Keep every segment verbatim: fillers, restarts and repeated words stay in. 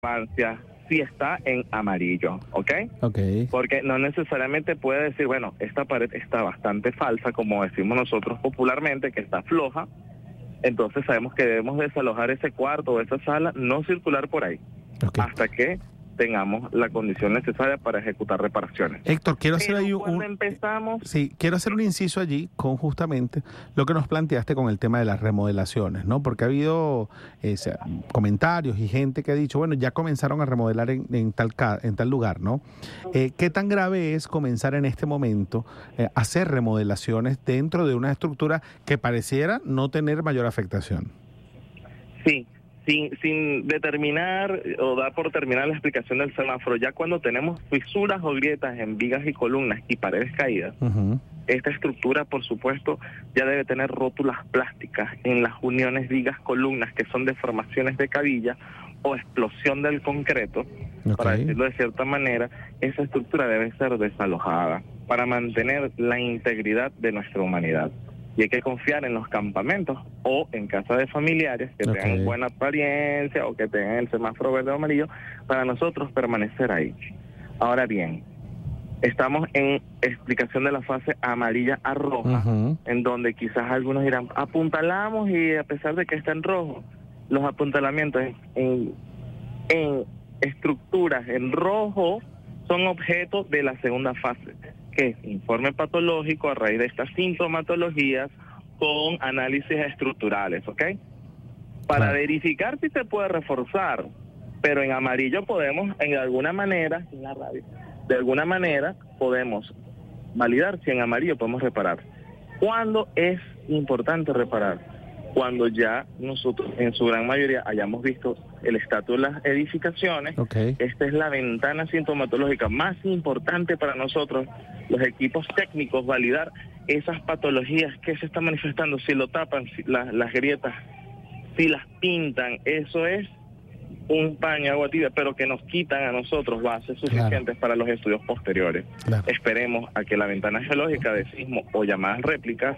relevancia si está en amarillo, ¿ok? Ok. Porque no necesariamente puede decir, bueno, esta pared está bastante falsa, como decimos nosotros popularmente, que está floja, entonces sabemos que debemos desalojar ese cuarto o esa sala, no circular por ahí, Okay. hasta que tengamos la condición necesaria para ejecutar reparaciones. Héctor, quiero hacer Pero ahí un... cuando empezamos... Sí, quiero hacer un inciso allí con justamente lo que nos planteaste con el tema de las remodelaciones, ¿no? Porque ha habido eh, comentarios y gente que ha dicho, bueno, ya comenzaron a remodelar en, en, tal, en tal lugar, ¿no? Eh, ¿Qué tan grave es comenzar en este momento eh, a hacer remodelaciones dentro de una estructura que pareciera no tener mayor afectación? Sí. Sin, sin determinar o dar por terminar la explicación del semáforo, ya cuando tenemos fisuras o grietas en vigas y columnas y paredes caídas, uh-huh. esta estructura, por supuesto, ya debe tener rótulas plásticas en las uniones vigas-columnas, que son deformaciones de cabilla o explosión del concreto. Okay. Para decirlo de cierta manera, esa estructura debe ser desalojada para mantener la integridad de nuestra humanidad. Y hay que confiar en los campamentos o en casa de familiares que okay. tengan buena apariencia o que tengan el semáforo verde o amarillo para nosotros permanecer ahí. Ahora bien, estamos en explicación de la fase amarilla a roja, uh-huh. en donde quizás algunos dirán, apuntalamos y a pesar de que está en rojo, los apuntalamientos en, en, en estructuras en rojo son objeto de la segunda fase, que es informe patológico a raíz de estas sintomatologías con análisis estructurales, ¿ok? Para claro. verificar si se puede reforzar, pero en amarillo podemos, en alguna manera, en la radio, de alguna manera podemos validar si en amarillo podemos reparar. ¿Cuándo es importante reparar? Cuando ya nosotros, en su gran mayoría, hayamos visto el estatus de las edificaciones. Okay. Esta es la ventana sintomatológica más importante para nosotros, los equipos técnicos, validar esas patologías que se están manifestando, si lo tapan, si la, las grietas, si las pintan. Eso es un paño agua tibia, pero que nos quitan a nosotros bases suficientes claro. para los estudios posteriores. Claro. Esperemos a que la ventana geológica de sismo o llamadas réplicas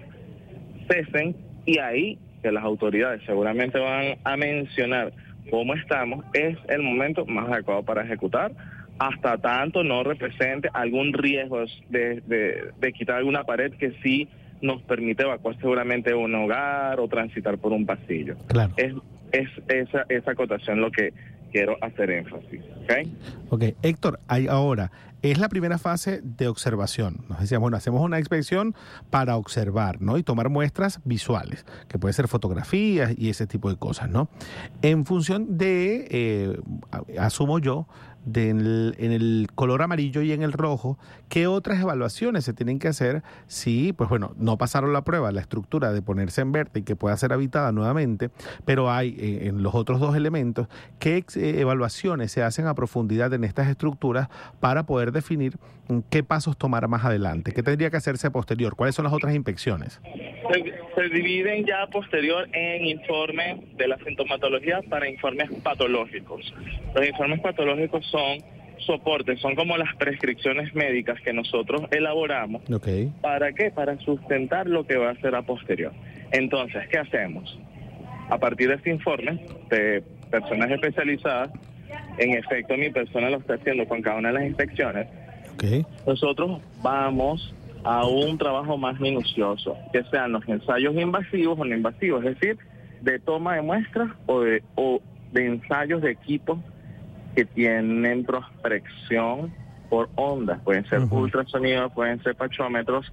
cesen, y ahí que las autoridades seguramente van a mencionar cómo estamos, es el momento más adecuado para ejecutar, hasta tanto no represente algún riesgo de, de, de quitar alguna pared que sí nos permite evacuar seguramente un hogar o transitar por un pasillo. Claro. Es, es esa, esa acotación lo que quiero hacer énfasis. ¿Ok? Ok, Héctor, hay ahora, es la primera fase de observación. Nos decíamos, bueno, hacemos una inspección para observar, ¿no? Y tomar muestras visuales, que puede ser fotografías y ese tipo de cosas, ¿no? En función de, eh, asumo yo, de en, el, en el color amarillo y en el rojo, ¿qué otras evaluaciones se tienen que hacer si, pues bueno, no pasaron la prueba, la estructura de ponerse en verde y que pueda ser habitada nuevamente, pero hay eh, en los otros dos elementos, qué eh, evaluaciones se hacen a profundidad en estas estructuras para poder definir qué pasos tomar más adelante? ¿Qué tendría que hacerse posterior? ¿Cuáles son las otras inspecciones? Se, se dividen ya posterior en informes de la sintomatología para informes patológicos. Los informes patológicos son soportes, son como las prescripciones médicas que nosotros elaboramos. Okay. ¿Para qué? Para sustentar lo que va a ser a posterior. Entonces, ¿qué hacemos? A partir de este informe de personas especializadas, en efecto mi persona lo está haciendo con cada una de las inspecciones, okay. nosotros vamos a un trabajo más minucioso, que sean los ensayos invasivos o no invasivos, es decir, de toma de muestras o de, o de ensayos de equipos que tienen prospección por ondas, pueden ser uh-huh. ultrasonidos, pueden ser pachómetros,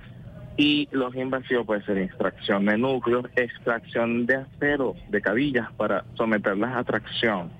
y los invasivos pueden ser extracción de núcleos, extracción de acero, de cabillas para someterlas a tracción,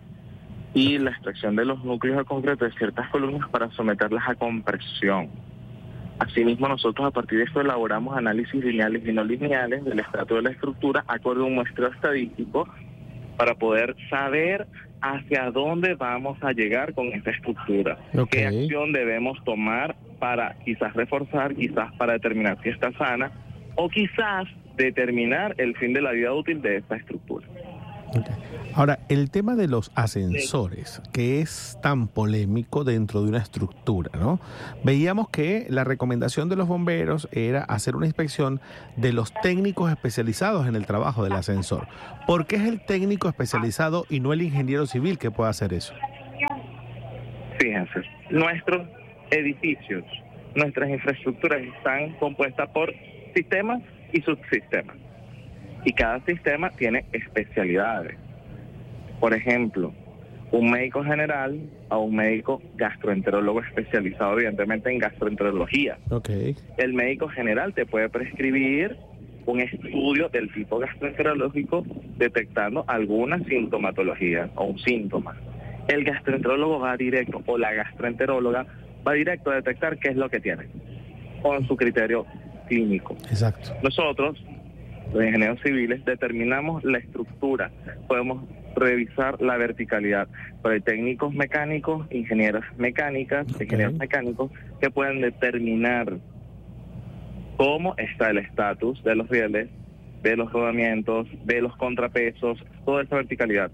y la extracción de los núcleos de concreto de ciertas columnas para someterlas a compresión. Asimismo, nosotros a partir de esto elaboramos análisis lineales y no lineales del estrato de la estructura, acorde a un muestreo estadístico, para poder saber hacia dónde vamos a llegar con esta estructura. Okay. ¿Qué acción debemos tomar para quizás reforzar, quizás para determinar si está sana, o quizás determinar el fin de la vida útil de esta estructura? Okay. Ahora, el tema de los ascensores, que es tan polémico dentro de una estructura, ¿no? Veíamos que la recomendación de los bomberos era hacer una inspección de los técnicos especializados en el trabajo del ascensor. ¿Por qué es el técnico especializado y no el ingeniero civil que pueda hacer eso? Fíjense, nuestros edificios, nuestras infraestructuras están compuestas por sistemas y subsistemas. Y cada sistema tiene especialidades. Por ejemplo, un médico general a un médico gastroenterólogo especializado evidentemente en gastroenterología. Okay. El médico general te puede prescribir un estudio del tipo gastroenterológico detectando alguna sintomatología o un síntoma. El gastroenterólogo va directo, o la gastroenteróloga va directo a detectar qué es lo que tiene, con su criterio clínico. Exacto. Nosotros, los ingenieros civiles, determinamos la estructura, podemos revisar la verticalidad, pero hay técnicos mecánicos, ingenieros mecánicas, okay. ingenieros mecánicos que pueden determinar cómo está el estatus de los rieles, de los rodamientos, de los contrapesos, toda esa verticalidad.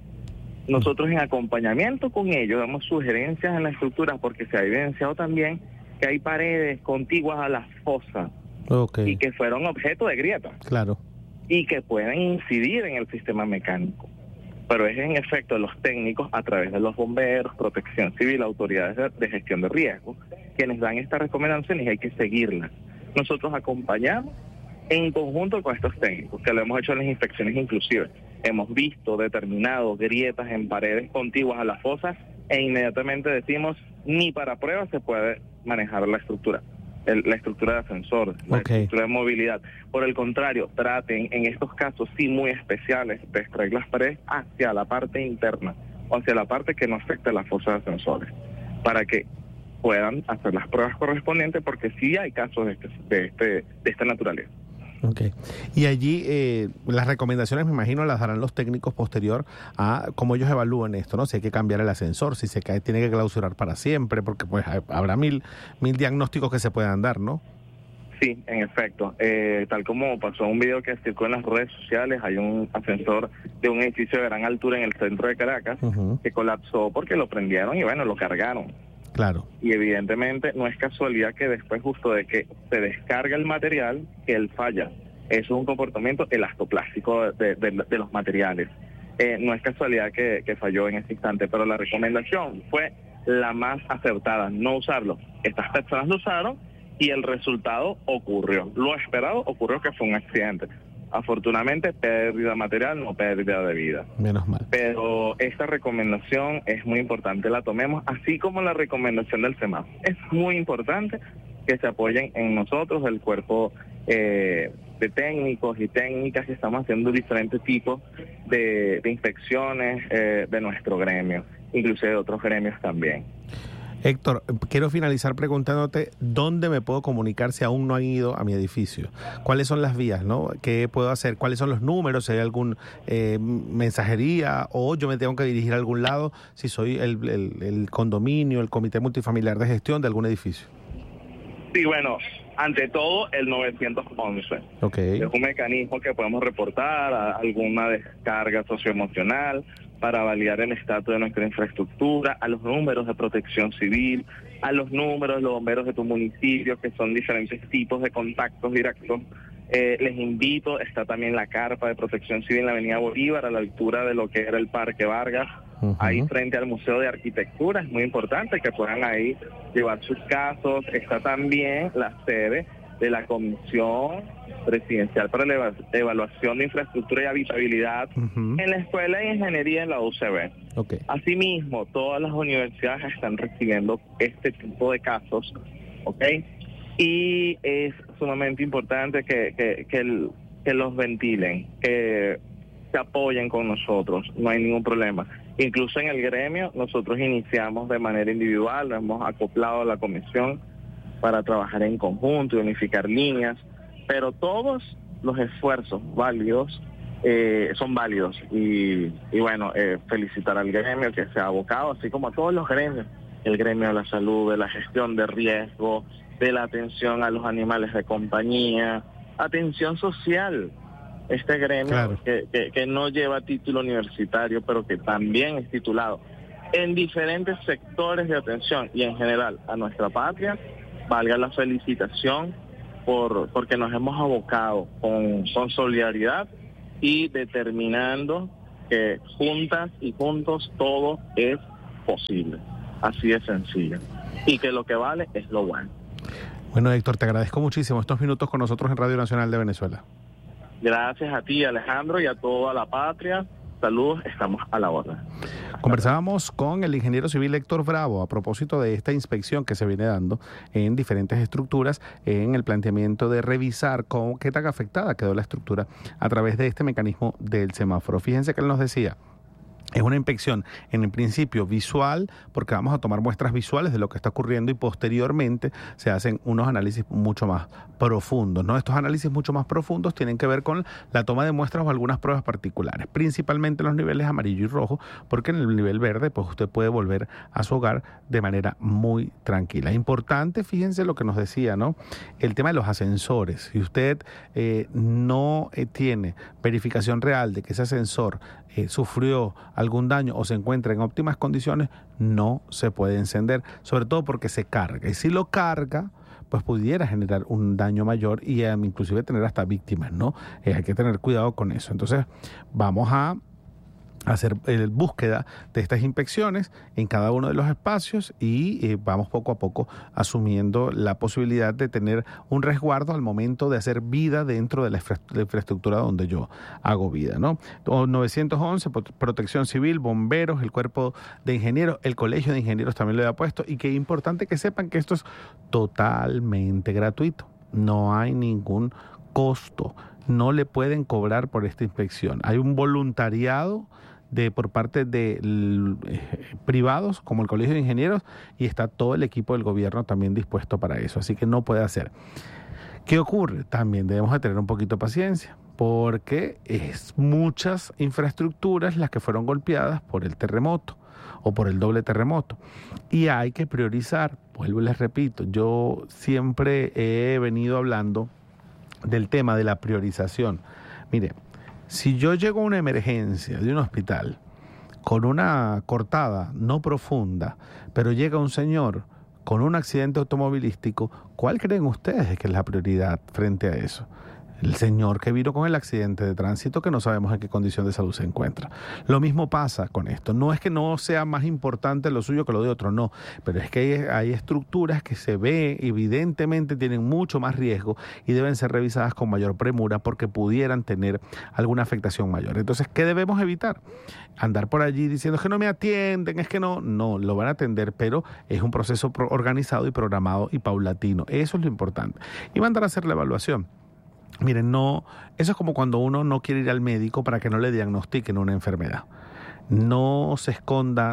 Nosotros en acompañamiento con ellos damos sugerencias en la estructura porque se ha evidenciado también que hay paredes contiguas a las fosas okay. y que fueron objeto de grietas. Claro. Y que pueden incidir en el sistema mecánico. Pero es en efecto los técnicos a través de los bomberos, protección civil, autoridades de, de gestión de riesgo, quienes dan estas recomendaciones y hay que seguirlas. Nosotros acompañamos en conjunto con estos técnicos, que lo hemos hecho en las inspecciones inclusive. Hemos visto, determinado grietas en paredes contiguas a las fosas e inmediatamente decimos, ni para pruebas se puede manejar la estructura, el, la estructura de ascensor, la okay. estructura de movilidad. Por el contrario, traten en estos casos sí muy especiales de extraer las paredes hacia la parte interna o hacia la parte que no afecte las fosas de ascensores, para que puedan hacer las pruebas correspondientes porque sí hay casos de, este, de, este, de esta naturaleza. Okay. Y allí eh, las recomendaciones, me imagino, las darán los técnicos posterior a cómo ellos evalúan esto, ¿no? Si hay que cambiar el ascensor, si se cae, tiene que clausurar para siempre, porque pues habrá mil, mil diagnósticos que se puedan dar, ¿no? Sí, en efecto. Eh, tal como pasó un video que circuló en las redes sociales, hay un ascensor de un edificio de gran altura en el centro de Caracas uh-huh. que colapsó porque lo prendieron y bueno, lo cargaron. Claro. Y evidentemente no es casualidad que después justo de que se descarga el material, que él falla. Eso es un comportamiento elastoplástico de, de, de los materiales. Eh, no es casualidad que, que falló en ese instante, pero la recomendación fue la más acertada, no usarlo. Estas personas lo usaron y el resultado ocurrió. Lo esperado ocurrió que fue un accidente. Afortunadamente, pérdida material, no pérdida de vida. Menos mal. Pero esta recomendación es muy importante, la tomemos, así como la recomendación del semáforo. Es muy importante que se apoyen en nosotros, el cuerpo eh, de técnicos y técnicas que estamos haciendo diferentes tipos de, de inspecciones eh, de nuestro gremio, inclusive de otros gremios también. Héctor, quiero finalizar preguntándote dónde me puedo comunicar si aún no han ido a mi edificio. ¿Cuáles son las vías, no? ¿Qué puedo hacer? ¿Cuáles son los números? Si hay algún eh, mensajería o yo me tengo que dirigir a algún lado si soy el, el, el condominio, el comité multifamiliar de gestión de algún edificio. Sí, bueno, ante todo el novecientos once. Okay. Es un mecanismo que podemos reportar a alguna descarga socioemocional para validar el estatus de nuestra infraestructura, a los números de protección civil, a los números de los bomberos de tu municipio, que son diferentes tipos de contactos directos. Eh, les invito, está también la carpa de protección civil en la avenida Bolívar, a la altura de lo que era el Parque Vargas, uh-huh. ahí frente al Museo de Arquitectura. Es muy importante que puedan ahí llevar sus casos. Está también la sede de la Comisión Presidencial para la Evaluación de Infraestructura y Habitabilidad uh-huh. en la Escuela de Ingeniería en la U C B. Okay. Asimismo, todas las universidades están recibiendo este tipo de casos, ¿ok? Y es sumamente importante que, que, que, el, que los ventilen, que se apoyen con nosotros, no hay ningún problema. Incluso en el gremio, nosotros iniciamos de manera individual, hemos acoplado a la comisión para trabajar en conjunto y unificar líneas, pero todos los esfuerzos válidos eh, son válidos y, y bueno, eh, felicitar al gremio que se ha abocado, así como a todos los gremios, el gremio de la salud, de la gestión de riesgo, de la atención a los animales de compañía, atención social, este gremio claro. que, que, que no lleva título universitario, pero que también es titulado en diferentes sectores de atención y en general a nuestra patria. Valga la felicitación por porque nos hemos abocado con, con solidaridad y determinando que juntas y juntos todo es posible. Así de sencillo. Y que lo que vale es lo bueno. Bueno, Héctor, te agradezco muchísimo estos minutos con nosotros en Radio Nacional de Venezuela. Gracias a ti, Alejandro, y a toda la patria. Saludos, estamos a la orden. Conversábamos con el ingeniero civil Héctor Bravo a propósito de esta inspección que se viene dando en diferentes estructuras, en el planteamiento de revisar cómo, qué tan afectada quedó la estructura a través de este mecanismo del semáforo. Fíjense que él nos decía, es una inspección en el principio visual, porque vamos a tomar muestras visuales de lo que está ocurriendo y posteriormente se hacen unos análisis mucho más profundos, ¿no? Estos análisis mucho más profundos tienen que ver con la toma de muestras o algunas pruebas particulares, principalmente en los niveles amarillo y rojo, porque en el nivel verde pues usted puede volver a su hogar de manera muy tranquila. Importante, fíjense lo que nos decía, ¿no? El tema de los ascensores. Si usted eh, no eh, tiene verificación real de que ese ascensor eh, sufrió algún daño o se encuentra en óptimas condiciones, no se puede encender, sobre todo porque se carga. Y si lo carga, pues pudiera generar un daño mayor y um, inclusive tener hasta víctimas, ¿no? Eh, hay que tener cuidado con eso. Entonces, vamos a hacer eh, búsqueda de estas inspecciones en cada uno de los espacios y eh, vamos poco a poco asumiendo la posibilidad de tener un resguardo al momento de hacer vida dentro de la, infra de la infraestructura donde yo hago vida, ¿no? novecientos once, Protección Civil, bomberos, el cuerpo de ingenieros, el colegio de ingenieros también lo había puesto, y que es importante que sepan que esto es totalmente gratuito, no hay ningún costo, no le pueden cobrar por esta inspección, hay un voluntariado de por parte de eh, privados como el Colegio de Ingenieros, y está todo el equipo del gobierno también dispuesto para eso, así que no puede hacer. ¿Qué ocurre? También debemos de tener un poquito de paciencia, porque es muchas infraestructuras las que fueron golpeadas por el terremoto o por el doble terremoto, y hay que priorizar. Vuelvo y les repito, yo siempre he venido hablando del tema de la priorización. Mire, si yo llego a una emergencia de un hospital con una cortada no profunda, pero llega un señor con un accidente automovilístico, ¿cuál creen ustedes que es la prioridad frente a eso? El señor que vino con el accidente de tránsito, que no sabemos en qué condición de salud se encuentra. Lo mismo pasa con esto. No es que no sea más importante lo suyo que lo de otro, no. Pero es que hay, hay estructuras que se ve, evidentemente tienen mucho más riesgo y deben ser revisadas con mayor premura porque pudieran tener alguna afectación mayor. Entonces, ¿qué debemos evitar? Andar por allí diciendo que no me atienden, es que no. No, lo van a atender, pero es un proceso organizado y programado y paulatino. Eso es lo importante. Y mandar a hacer la evaluación. Miren, no, eso es como cuando uno no quiere ir al médico para que no le diagnostiquen una enfermedad. No se esconda,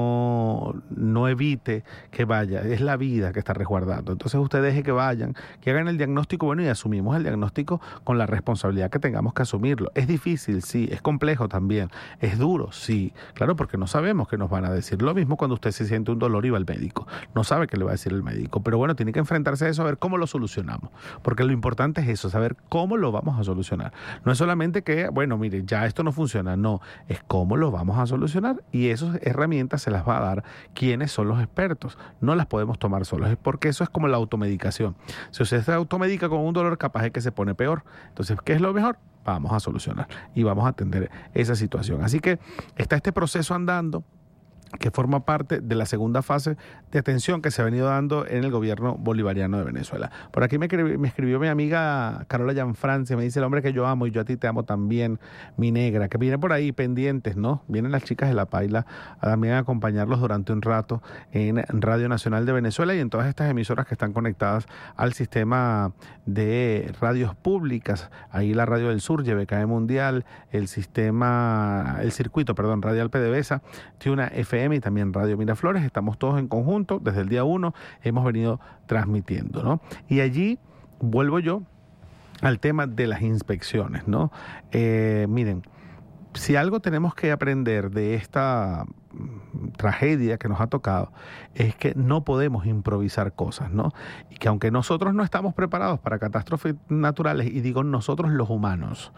no, no evite que vaya, es la vida que está resguardando. Entonces usted deje que vayan, que hagan el diagnóstico, bueno, y asumimos el diagnóstico con la responsabilidad que tengamos que asumirlo. Es difícil, sí, es complejo también, es duro, sí, claro, porque no sabemos qué nos van a decir. Lo mismo cuando usted se siente un dolor y va al médico, no sabe qué le va a decir el médico, pero bueno, tiene que enfrentarse a eso, a ver cómo lo solucionamos, porque lo importante es eso, saber cómo lo vamos a solucionar. No es solamente que, bueno, mire, ya esto no funciona, no, es cómo lo vamos a solucionar, y esas herramientas se las va a dar quienes son los expertos, no las podemos tomar solos, porque eso es como la automedicación. Si usted se automedica con un dolor, capaz de que se pone peor. Entonces, ¿qué es lo mejor? Vamos a solucionar y vamos a atender esa situación. Así que está este proceso andando, que forma parte de la segunda fase de atención que se ha venido dando en el gobierno bolivariano de Venezuela. Por aquí me escribió, me escribió mi amiga Carola Gianfrancia, me dice: el hombre que yo amo y yo a ti te amo también, mi negra, que viene por ahí pendientes, ¿no? Vienen las chicas de La Paila a también a acompañarlos durante un rato en Radio Nacional de Venezuela y en todas estas emisoras que están conectadas al sistema de radios públicas. Ahí la Radio del Sur, Y B K E Mundial, el sistema, el circuito, perdón, Radial PDVSA, Tuna F M y también Radio Miraflores. Estamos todos en conjunto, desde el día uno hemos venido transmitiendo, ¿no? Y allí vuelvo yo al tema de las inspecciones, ¿no? Eh, miren, si algo tenemos que aprender de esta tragedia que nos ha tocado es que no podemos improvisar cosas, ¿no? Y que aunque nosotros no estamos preparados para catástrofes naturales, y digo nosotros los humanos,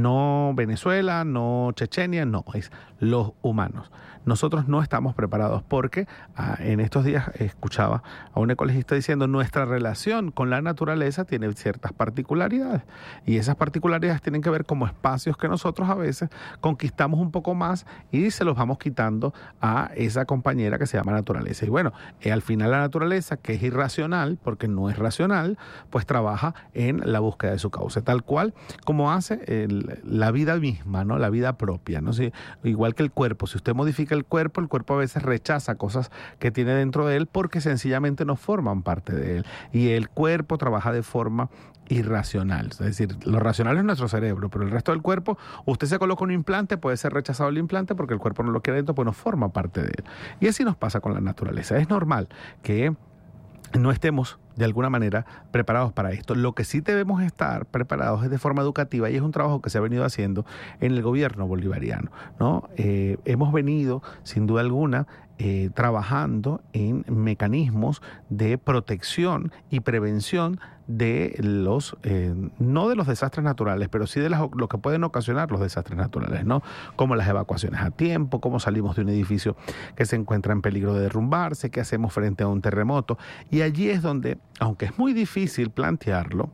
no Venezuela, no Chechenia, no, es los humanos. Nosotros no estamos preparados porque ah, en estos días escuchaba a un ecologista diciendo nuestra relación con la naturaleza tiene ciertas particularidades, y esas particularidades tienen que ver como espacios que nosotros a veces conquistamos un poco más y se los vamos quitando a esa compañera que se llama naturaleza. Y bueno, eh, al final la naturaleza, que es irracional, porque no es racional, pues trabaja en la búsqueda de su causa, tal cual como hace el, la vida misma, ¿no? La vida propia, ¿no? Si, igual que el cuerpo, si usted modifica el cuerpo, el cuerpo a veces rechaza cosas que tiene dentro de él porque sencillamente no forman parte de él. Y el cuerpo trabaja de forma irracional, es decir, lo racional es nuestro cerebro, pero el resto del cuerpo, usted se coloca un implante, puede ser rechazado el implante porque el cuerpo no lo quiere dentro, pues no forma parte de él. Y así nos pasa con la naturaleza. Es normal que no estemos de alguna manera preparados para esto. Lo que sí debemos estar preparados es de forma educativa, y es un trabajo que se ha venido haciendo en el gobierno bolivariano, ¿no? Eh, hemos venido, sin duda alguna, eh, trabajando en mecanismos de protección y prevención de los, eh, no de los desastres naturales, pero sí de las, lo que pueden ocasionar los desastres naturales, ¿no? Como las evacuaciones a tiempo, cómo salimos de un edificio que se encuentra en peligro de derrumbarse, qué hacemos frente a un terremoto. Y allí es donde, aunque es muy difícil plantearlo,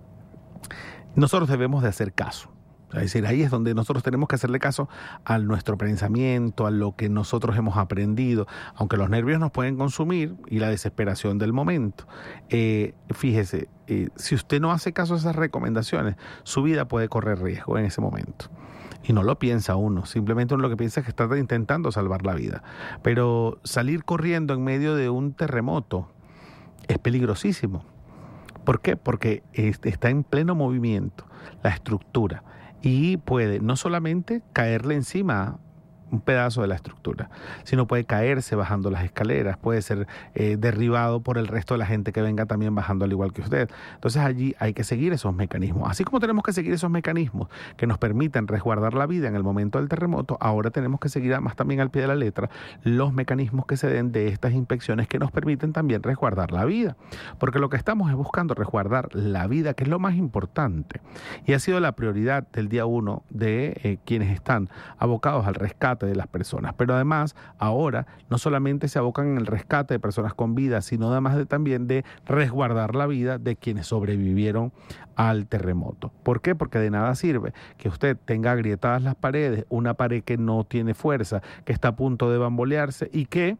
nosotros debemos de hacer caso. Es decir, ahí es donde nosotros tenemos que hacerle caso a nuestro pensamiento, a lo que nosotros hemos aprendido, aunque los nervios nos pueden consumir y la desesperación del momento. Eh, fíjese, eh, si usted no hace caso a esas recomendaciones, su vida puede correr riesgo en ese momento. Y no lo piensa uno, simplemente uno lo que piensa es que está intentando salvar la vida. Pero salir corriendo en medio de un terremoto es peligrosísimo. ¿Por qué? Porque está en pleno movimiento la estructura y puede no solamente caerle encima un pedazo de la estructura, sino puede caerse bajando las escaleras, puede ser eh, derribado por el resto de la gente que venga también bajando al igual que usted. Entonces allí hay que seguir esos mecanismos. Así como tenemos que seguir esos mecanismos que nos permiten resguardar la vida en el momento del terremoto, ahora tenemos que seguir además también al pie de la letra los mecanismos que se den de estas inspecciones que nos permiten también resguardar la vida. Porque lo que estamos es buscando resguardar la vida, que es lo más importante. Y ha sido la prioridad del día uno de eh, quienes están abocados al rescate de las personas, pero además ahora no solamente se abocan en el rescate de personas con vida, sino además de, también de resguardar la vida de quienes sobrevivieron al terremoto. ¿Por qué? Porque de nada sirve que usted tenga agrietadas las paredes, una pared que no tiene fuerza, que está a punto de bambolearse y que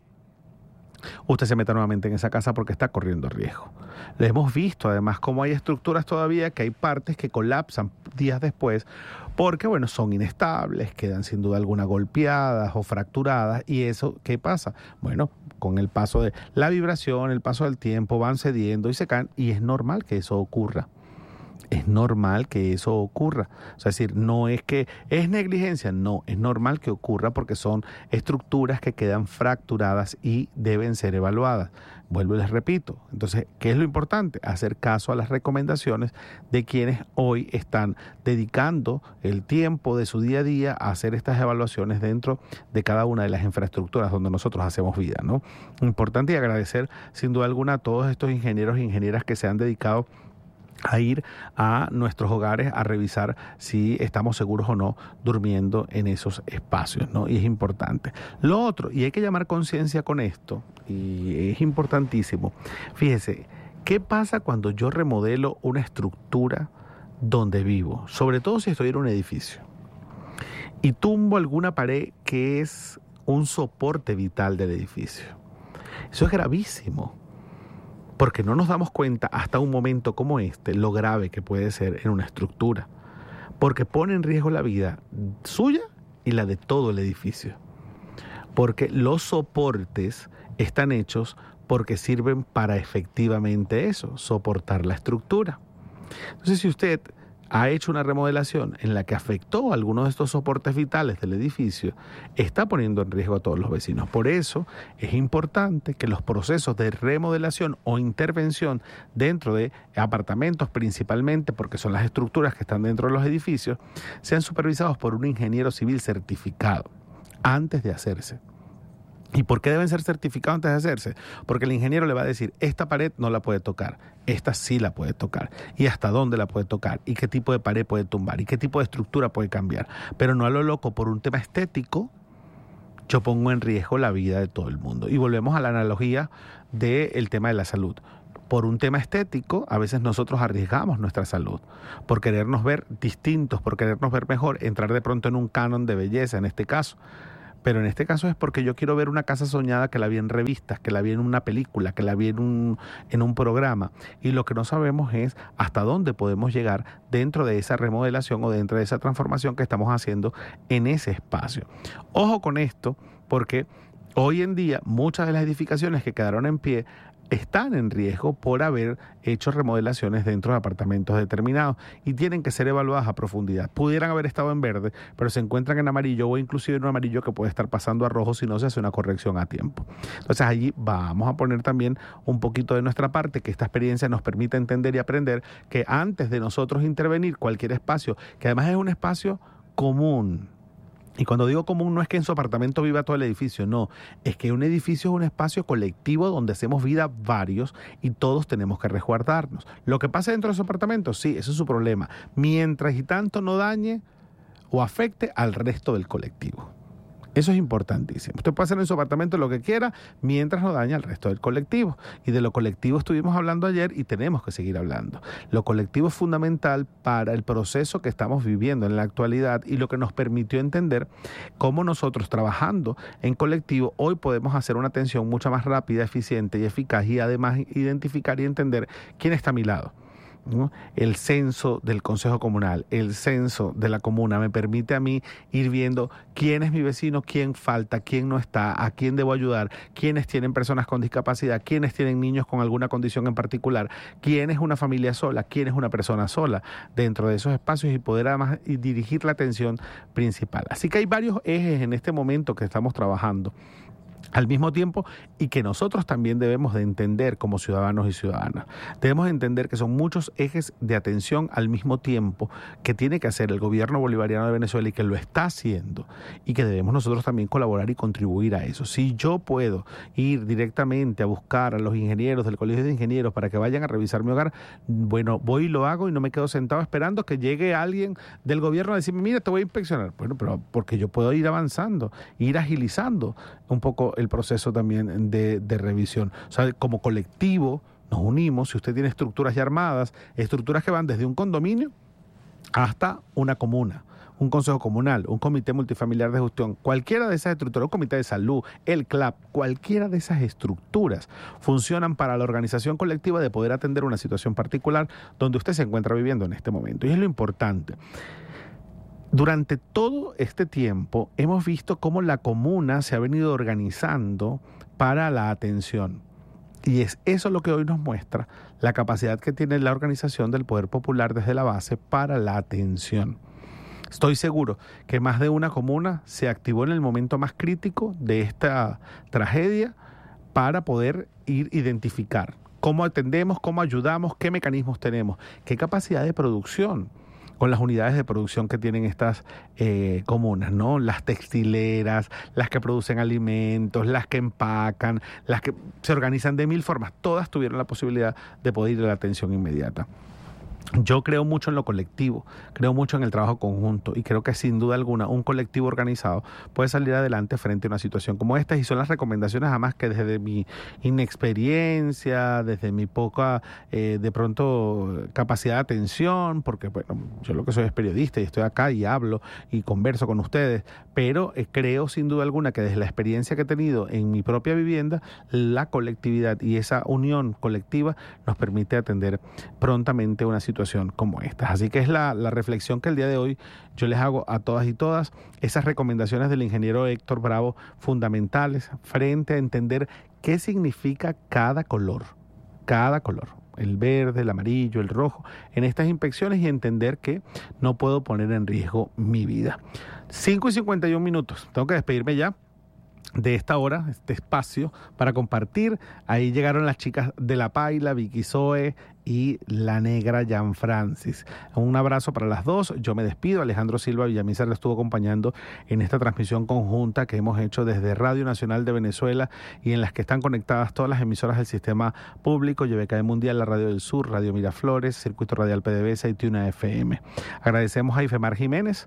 usted se meta nuevamente en esa casa porque está corriendo riesgo. Le hemos visto además cómo hay estructuras todavía que hay partes que colapsan días después porque, bueno, son inestables, quedan sin duda alguna golpeadas o fracturadas. ¿Y eso qué pasa? Bueno, con el paso de la vibración, el paso del tiempo, van cediendo y se caen, y es normal que eso ocurra. Es normal que eso ocurra. O sea, es decir, no es que es negligencia, no, es normal que ocurra porque son estructuras que quedan fracturadas y deben ser evaluadas. Vuelvo y les repito. Entonces, ¿qué es lo importante? Hacer caso a las recomendaciones de quienes hoy están dedicando el tiempo de su día a día a hacer estas evaluaciones dentro de cada una de las infraestructuras donde nosotros hacemos vida, ¿no? Importante, y agradecer sin duda alguna a todos estos ingenieros e ingenieras que se han dedicado a ir a nuestros hogares a revisar si estamos seguros o no durmiendo en esos espacios, ¿no? Y es importante. Lo otro, y hay que llamar conciencia con esto, y es importantísimo. Fíjese, ¿qué pasa cuando yo remodelo una estructura donde vivo? Sobre todo si estoy en un edificio y tumbo alguna pared que es un soporte vital del edificio. Eso es gravísimo. Porque no nos damos cuenta hasta un momento como este lo grave que puede ser en una estructura. Porque pone en riesgo la vida suya y la de todo el edificio. Porque los soportes están hechos porque sirven para efectivamente eso, soportar la estructura. Entonces, si usted ha hecho una remodelación en la que afectó algunos de estos soportes vitales del edificio, está poniendo en riesgo a todos los vecinos. Por eso es importante que los procesos de remodelación o intervención dentro de apartamentos, principalmente porque son las estructuras que están dentro de los edificios, sean supervisados por un ingeniero civil certificado antes de hacerse. ¿Y por qué deben ser certificados antes de hacerse? Porque el ingeniero le va a decir, esta pared no la puede tocar, esta sí la puede tocar, y hasta dónde la puede tocar, y qué tipo de pared puede tumbar, y qué tipo de estructura puede cambiar. Pero no a lo loco, por un tema estético, yo pongo en riesgo la vida de todo el mundo. Y volvemos a la analogía del tema de la salud. Por un tema estético, a veces nosotros arriesgamos nuestra salud, por querernos ver distintos, por querernos ver mejor, entrar de pronto en un canon de belleza en este caso. Pero en este caso es porque yo quiero ver una casa soñada que la vi en revistas, que la vi en una película, que la vi en un, en un programa. Y lo que no sabemos es hasta dónde podemos llegar dentro de esa remodelación o dentro de esa transformación que estamos haciendo en ese espacio. Ojo con esto, porque hoy en día muchas de las edificaciones que quedaron en pie están en riesgo por haber hecho remodelaciones dentro de apartamentos determinados y tienen que ser evaluadas a profundidad. Pudieran haber estado en verde, pero se encuentran en amarillo o inclusive en un amarillo que puede estar pasando a rojo si no se hace una corrección a tiempo. Entonces allí vamos a poner también un poquito de nuestra parte, que esta experiencia nos permita entender y aprender que antes de nosotros intervenir cualquier espacio, que además es un espacio común. Y cuando digo común no es que en su apartamento viva todo el edificio, no, es que un edificio es un espacio colectivo donde hacemos vida varios y todos tenemos que resguardarnos. Lo que pasa dentro de su apartamento, sí, eso es su problema, mientras y tanto no dañe o afecte al resto del colectivo. Eso es importantísimo. Usted puede hacer en su apartamento lo que quiera mientras no daña al resto del colectivo. Y de lo colectivo estuvimos hablando ayer y tenemos que seguir hablando. Lo colectivo es fundamental para el proceso que estamos viviendo en la actualidad y lo que nos permitió entender cómo nosotros trabajando en colectivo hoy podemos hacer una atención mucho más rápida, eficiente y eficaz y además identificar y entender quién está a mi lado. ¿No? El censo del Consejo Comunal, el censo de la comuna me permite a mí ir viendo quién es mi vecino, quién falta, quién no está, a quién debo ayudar, quiénes tienen personas con discapacidad, quiénes tienen niños con alguna condición en particular, quién es una familia sola, quién es una persona sola dentro de esos espacios y poder además dirigir la atención principal. Así que hay varios ejes en este momento que estamos trabajando al mismo tiempo y que nosotros también debemos de entender como ciudadanos y ciudadanas. Debemos entender que son muchos ejes de atención al mismo tiempo que tiene que hacer el gobierno bolivariano de Venezuela y que lo está haciendo y que debemos nosotros también colaborar y contribuir a eso. Si yo puedo ir directamente a buscar a los ingenieros del Colegio de Ingenieros para que vayan a revisar mi hogar, bueno, voy y lo hago y no me quedo sentado esperando que llegue alguien del gobierno a decirme, mira, te voy a inspeccionar. Bueno, pero porque yo puedo ir avanzando, ir agilizando un poco el proceso también de, de revisión. O sea, como colectivo nos unimos, si usted tiene estructuras ya armadas, estructuras que van desde un condominio hasta una comuna, un consejo comunal, un comité multifamiliar de gestión, cualquiera de esas estructuras, un comité de salud, el C L A P, cualquiera de esas estructuras funcionan para la organización colectiva de poder atender una situación particular donde usted se encuentra viviendo en este momento. Y es lo importante. Durante todo este tiempo hemos visto cómo la comuna se ha venido organizando para la atención. Y es eso lo que hoy nos muestra la capacidad que tiene la organización del poder popular desde la base para la atención. Estoy seguro que más de una comuna se activó en el momento más crítico de esta tragedia para poder ir identificar cómo atendemos, cómo ayudamos, qué mecanismos tenemos, qué capacidad de producción con las unidades de producción que tienen estas eh, comunas, ¿no? Las textileras, las que producen alimentos, las que empacan, las que se organizan de mil formas, todas tuvieron la posibilidad de poder ir a la atención inmediata. Yo creo mucho en lo colectivo, creo mucho en el trabajo conjunto y creo que sin duda alguna un colectivo organizado puede salir adelante frente a una situación como esta y son las recomendaciones además que desde mi inexperiencia, desde mi poca eh, de pronto capacidad de atención, porque bueno, yo lo que soy es periodista y estoy acá y hablo y converso con ustedes, pero eh, creo sin duda alguna que desde la experiencia que he tenido en mi propia vivienda, la colectividad y esa unión colectiva nos permite atender prontamente una situación situación como esta. Así que es la, la reflexión que el día de hoy yo les hago a todas y todas, esas recomendaciones del ingeniero Héctor Bravo fundamentales frente a entender qué significa cada color, cada color, el verde, el amarillo, el rojo, en estas inspecciones y entender que no puedo poner en riesgo mi vida. cinco y cincuenta y un minutos, tengo que despedirme ya de esta hora, este espacio para compartir. Ahí llegaron las chicas de La Paila, Vicky Zoe y la negra Jan Francis. Un abrazo para las dos. Yo me despido. Alejandro Silva Villamizar le estuvo acompañando en esta transmisión conjunta que hemos hecho desde Radio Nacional de Venezuela y en las que están conectadas todas las emisoras del sistema público, Y B K Mundial, la Radio del Sur, Radio Miraflores, Circuito Radial P D V S y Tuna F M. Agradecemos a Ifemar Jiménez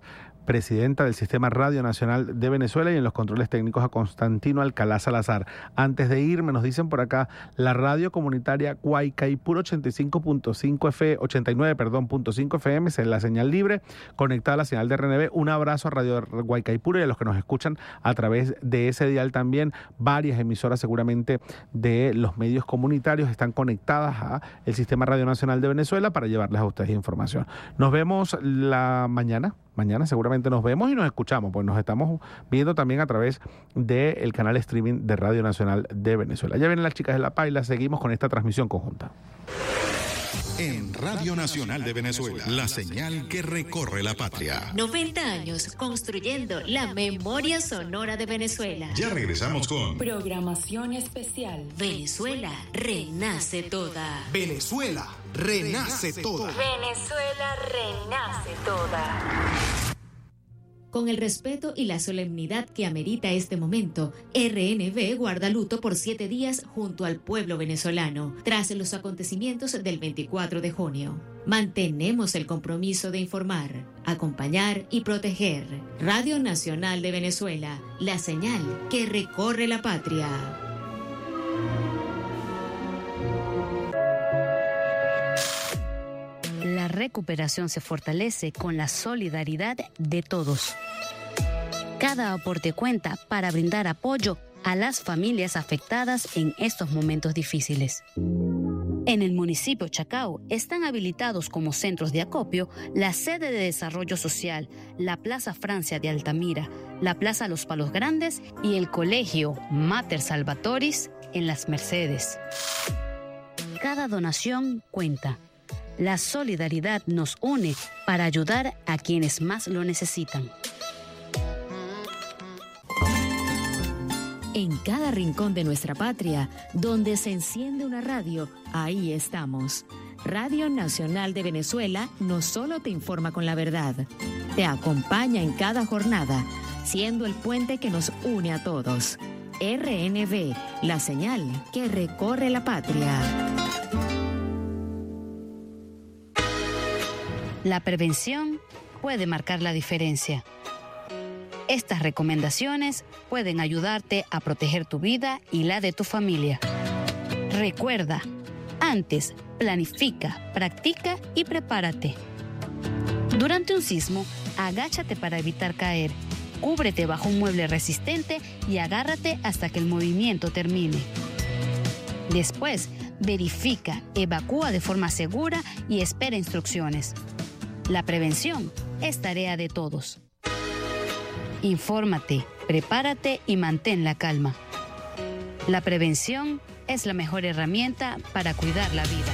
presidenta del Sistema Radio Nacional de Venezuela, y en los controles técnicos a Constantino Alcalá Salazar. Antes de irme, nos dicen por acá, la radio comunitaria Guaycaipuro ochenta y cinco punto cinco F, ochenta y nueve, perdón, punto cinco F M, es la señal libre, conectada a la señal de R N V. Un abrazo a Radio Guaycaipuro y a los que nos escuchan a través de ese dial también. Varias emisoras seguramente de los medios comunitarios están conectadas a el Sistema Radio Nacional de Venezuela para llevarles a ustedes información. Nos vemos la mañana. Mañana seguramente nos vemos y nos escuchamos, pues nos estamos viendo también a través del canal streaming de Radio Nacional de Venezuela. Ya vienen las chicas de La Paila, seguimos con esta transmisión conjunta. En Radio Nacional de Venezuela, la señal que recorre la patria. noventa años construyendo la memoria sonora de Venezuela. Ya regresamos con programación especial. Venezuela renace toda. Venezuela renace toda. Venezuela renace toda. Con el respeto y la solemnidad que amerita este momento, R N V guarda luto por siete días junto al pueblo venezolano, tras los acontecimientos del veinticuatro de junio. Mantenemos el compromiso de informar, acompañar y proteger. Radio Nacional de Venezuela, la señal que recorre la patria. La recuperación se fortalece con la solidaridad de todos. Cada aporte cuenta para brindar apoyo a las familias afectadas en estos momentos difíciles. En el municipio Chacao están habilitados como centros de acopio la sede de desarrollo social, la Plaza Francia de Altamira, la Plaza Los Palos Grandes y el Colegio Mater Salvatoris en Las Mercedes. Cada donación cuenta. La solidaridad nos une para ayudar a quienes más lo necesitan. En cada rincón de nuestra patria, donde se enciende una radio, ahí estamos. Radio Nacional de Venezuela no solo te informa con la verdad, te acompaña en cada jornada, siendo el puente que nos une a todos. R N V, la señal que recorre la patria. La prevención puede marcar la diferencia. Estas recomendaciones pueden ayudarte a proteger tu vida y la de tu familia. Recuerda, antes, planifica, practica y prepárate. Durante un sismo, agáchate para evitar caer, cúbrete bajo un mueble resistente y agárrate hasta que el movimiento termine. Después, verifica, evacúa de forma segura y espera instrucciones. La prevención es tarea de todos. Infórmate, prepárate y mantén la calma. La prevención es la mejor herramienta para cuidar la vida.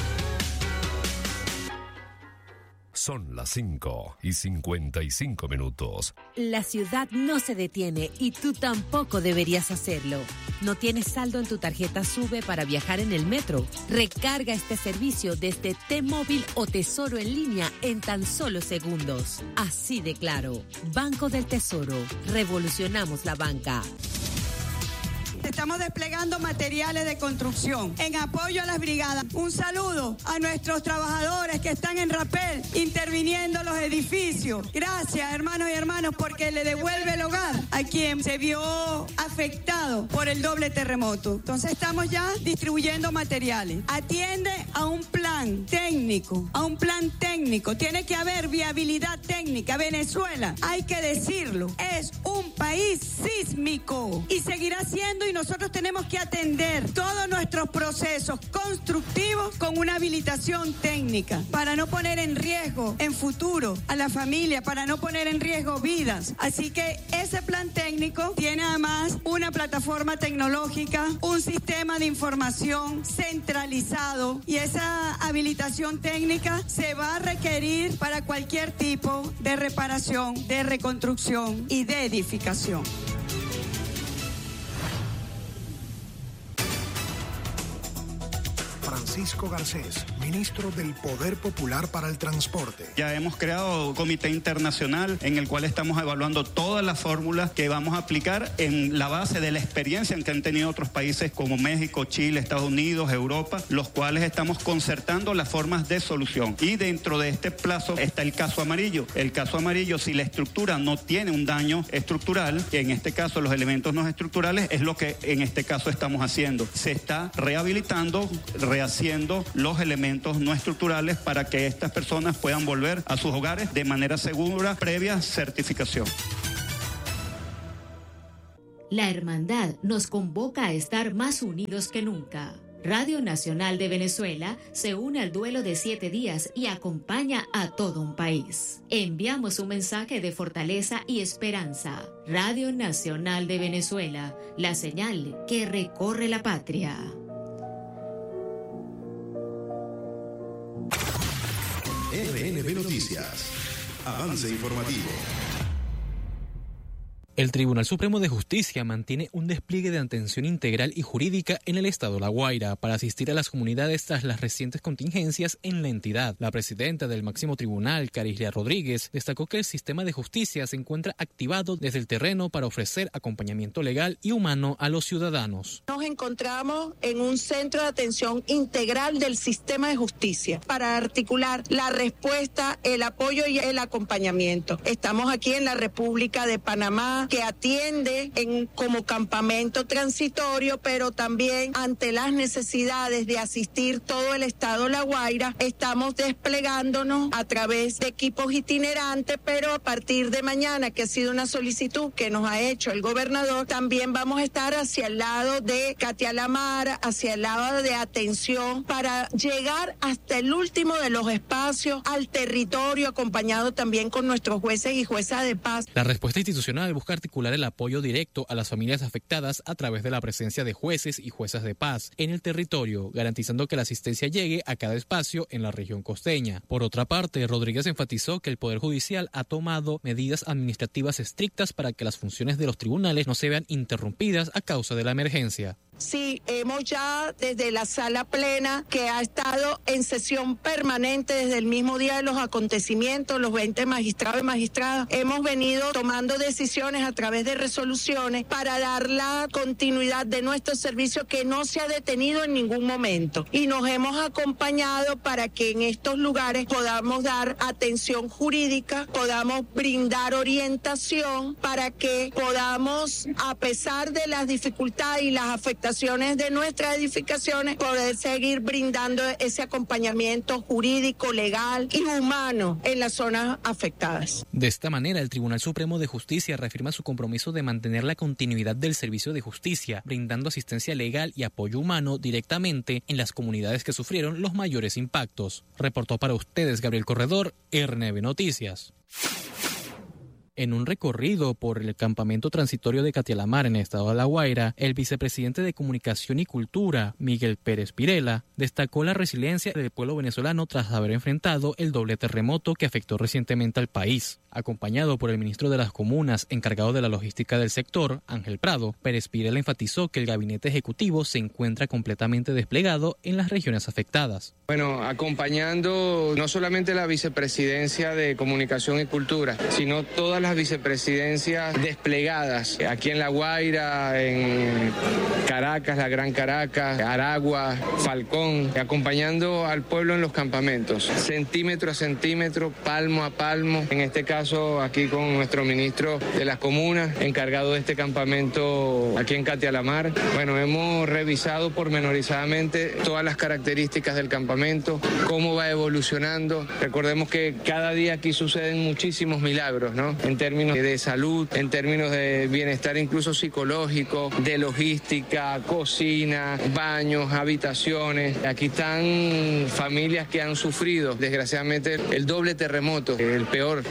Son las cinco y cincuenta y cinco minutos. La ciudad no se detiene y tú tampoco deberías hacerlo. ¿No tienes saldo en tu tarjeta SUBE para viajar en el metro? Recarga este servicio desde T-Móvil o Tesoro en línea en tan solo segundos. Así de claro. Banco del Tesoro. Revolucionamos la banca. Estamos desplegando materiales de construcción en apoyo a las brigadas. Un saludo a nuestros trabajadores que están en Rapel interviniendo los edificios. Gracias, hermanos y hermanas, porque le devuelve el hogar a quien se vio afectado por el doble terremoto. Entonces estamos ya distribuyendo materiales. Atiende a un plan técnico, a un plan técnico. Tiene que haber viabilidad técnica. Venezuela, hay que decirlo, es un país sísmico y seguirá siendo, y nosotros tenemos que atender todos nuestros procesos constructivos con una habilitación técnica para no poner en riesgo en futuro a la familia, para no poner en riesgo vidas. Así que ese plan técnico tiene además una plataforma tecnológica, un sistema de información centralizado, y esa habilitación técnica se va a requerir para cualquier tipo de reparación, de reconstrucción y de edificación. Francisco Garcés, ministro del Poder Popular para el Transporte. Ya hemos creado un comité internacional en el cual estamos evaluando todas las fórmulas que vamos a aplicar en la base de la experiencia que han tenido otros países como México, Chile, Estados Unidos, Europa, los cuales estamos concertando las formas de solución. Y dentro de este plazo está el caso amarillo. El caso amarillo, si la estructura no tiene un daño estructural, en este caso los elementos no estructurales, es lo que en este caso estamos haciendo. Se está rehabilitando, rehaciendo los elementos no estructurales para que estas personas puedan volver a sus hogares de manera segura, previa certificación. La hermandad nos convoca a estar más unidos que nunca. Radio Nacional de Venezuela se une al duelo de siete días y acompaña a todo un país. Enviamos un mensaje de fortaleza y esperanza. Radio Nacional de Venezuela, la señal que recorre la patria. R N B Noticias. Avance informativo. El Tribunal Supremo de Justicia mantiene un despliegue de atención integral y jurídica en el estado La Guaira para asistir a las comunidades tras las recientes contingencias en la entidad. La presidenta del máximo tribunal, Carislia Rodríguez, destacó que el sistema de justicia se encuentra activado desde el terreno para ofrecer acompañamiento legal y humano a los ciudadanos. Nos encontramos en un centro de atención integral del sistema de justicia para articular la respuesta, el apoyo y el acompañamiento. Estamos aquí en la República de Panamá, que atiende en, como campamento transitorio, pero también ante las necesidades de asistir todo el estado La Guaira, estamos desplegándonos a través de equipos itinerantes, pero a partir de mañana, que ha sido una solicitud que nos ha hecho el gobernador, también vamos a estar hacia el lado de Katia Lamar, hacia el lado de atención, para llegar hasta el último de los espacios, al territorio, acompañado también con nuestros jueces y juezas de paz. La respuesta institucional busca articular el apoyo directo a las familias afectadas a través de la presencia de jueces y juezas de paz en el territorio, garantizando que la asistencia llegue a cada espacio en la región costeña. Por otra parte, Rodríguez enfatizó que el Poder Judicial ha tomado medidas administrativas estrictas para que las funciones de los tribunales no se vean interrumpidas a causa de la emergencia. Sí, hemos ya desde la sala plena, que ha estado en sesión permanente desde el mismo día de los acontecimientos, los veinte magistrados y magistradas, hemos venido tomando decisiones a través de resoluciones para dar la continuidad de nuestro servicio, que no se ha detenido en ningún momento, y nos hemos acompañado para que en estos lugares podamos dar atención jurídica, podamos brindar orientación, para que podamos, a pesar de las dificultades y las afectaciones de nuestras edificaciones, poder seguir brindando ese acompañamiento jurídico, legal y humano en las zonas afectadas. De esta manera, el Tribunal Supremo de Justicia reafirma su compromiso de mantener la continuidad del servicio de justicia, brindando asistencia legal y apoyo humano directamente en las comunidades que sufrieron los mayores impactos. Reportó para ustedes Gabriel Corredor, R N B Noticias. En un recorrido por el campamento transitorio de Katia Lamar en el estado de La Guaira, el vicepresidente de Comunicación y Cultura, Miguel Pérez Pirela, destacó la resiliencia del pueblo venezolano tras haber enfrentado el doble terremoto que afectó recientemente al país. Acompañado por el ministro de las Comunas, encargado de la logística del sector, Ángel Prado, Pérez Pirela enfatizó que el gabinete ejecutivo se encuentra completamente desplegado en las regiones afectadas. Bueno, acompañando no solamente la vicepresidencia de Comunicación y Cultura, sino todas las vicepresidencias desplegadas aquí en La Guaira, en Caracas, la Gran Caracas, Aragua, Falcón, acompañando al pueblo en los campamentos, centímetro a centímetro, palmo a palmo, en este caso aquí con nuestro ministro de las Comunas, encargado de este campamento aquí en Katia Lamar. Bueno, hemos revisado pormenorizadamente todas las características del campamento, cómo va evolucionando. Recordemos que cada día aquí suceden muchísimos milagros, ¿no? En términos de salud, en términos de bienestar incluso psicológico, de logística, cocina, baños, habitaciones. Aquí están familias que han sufrido, desgraciadamente, el doble terremoto, el peor, peor de la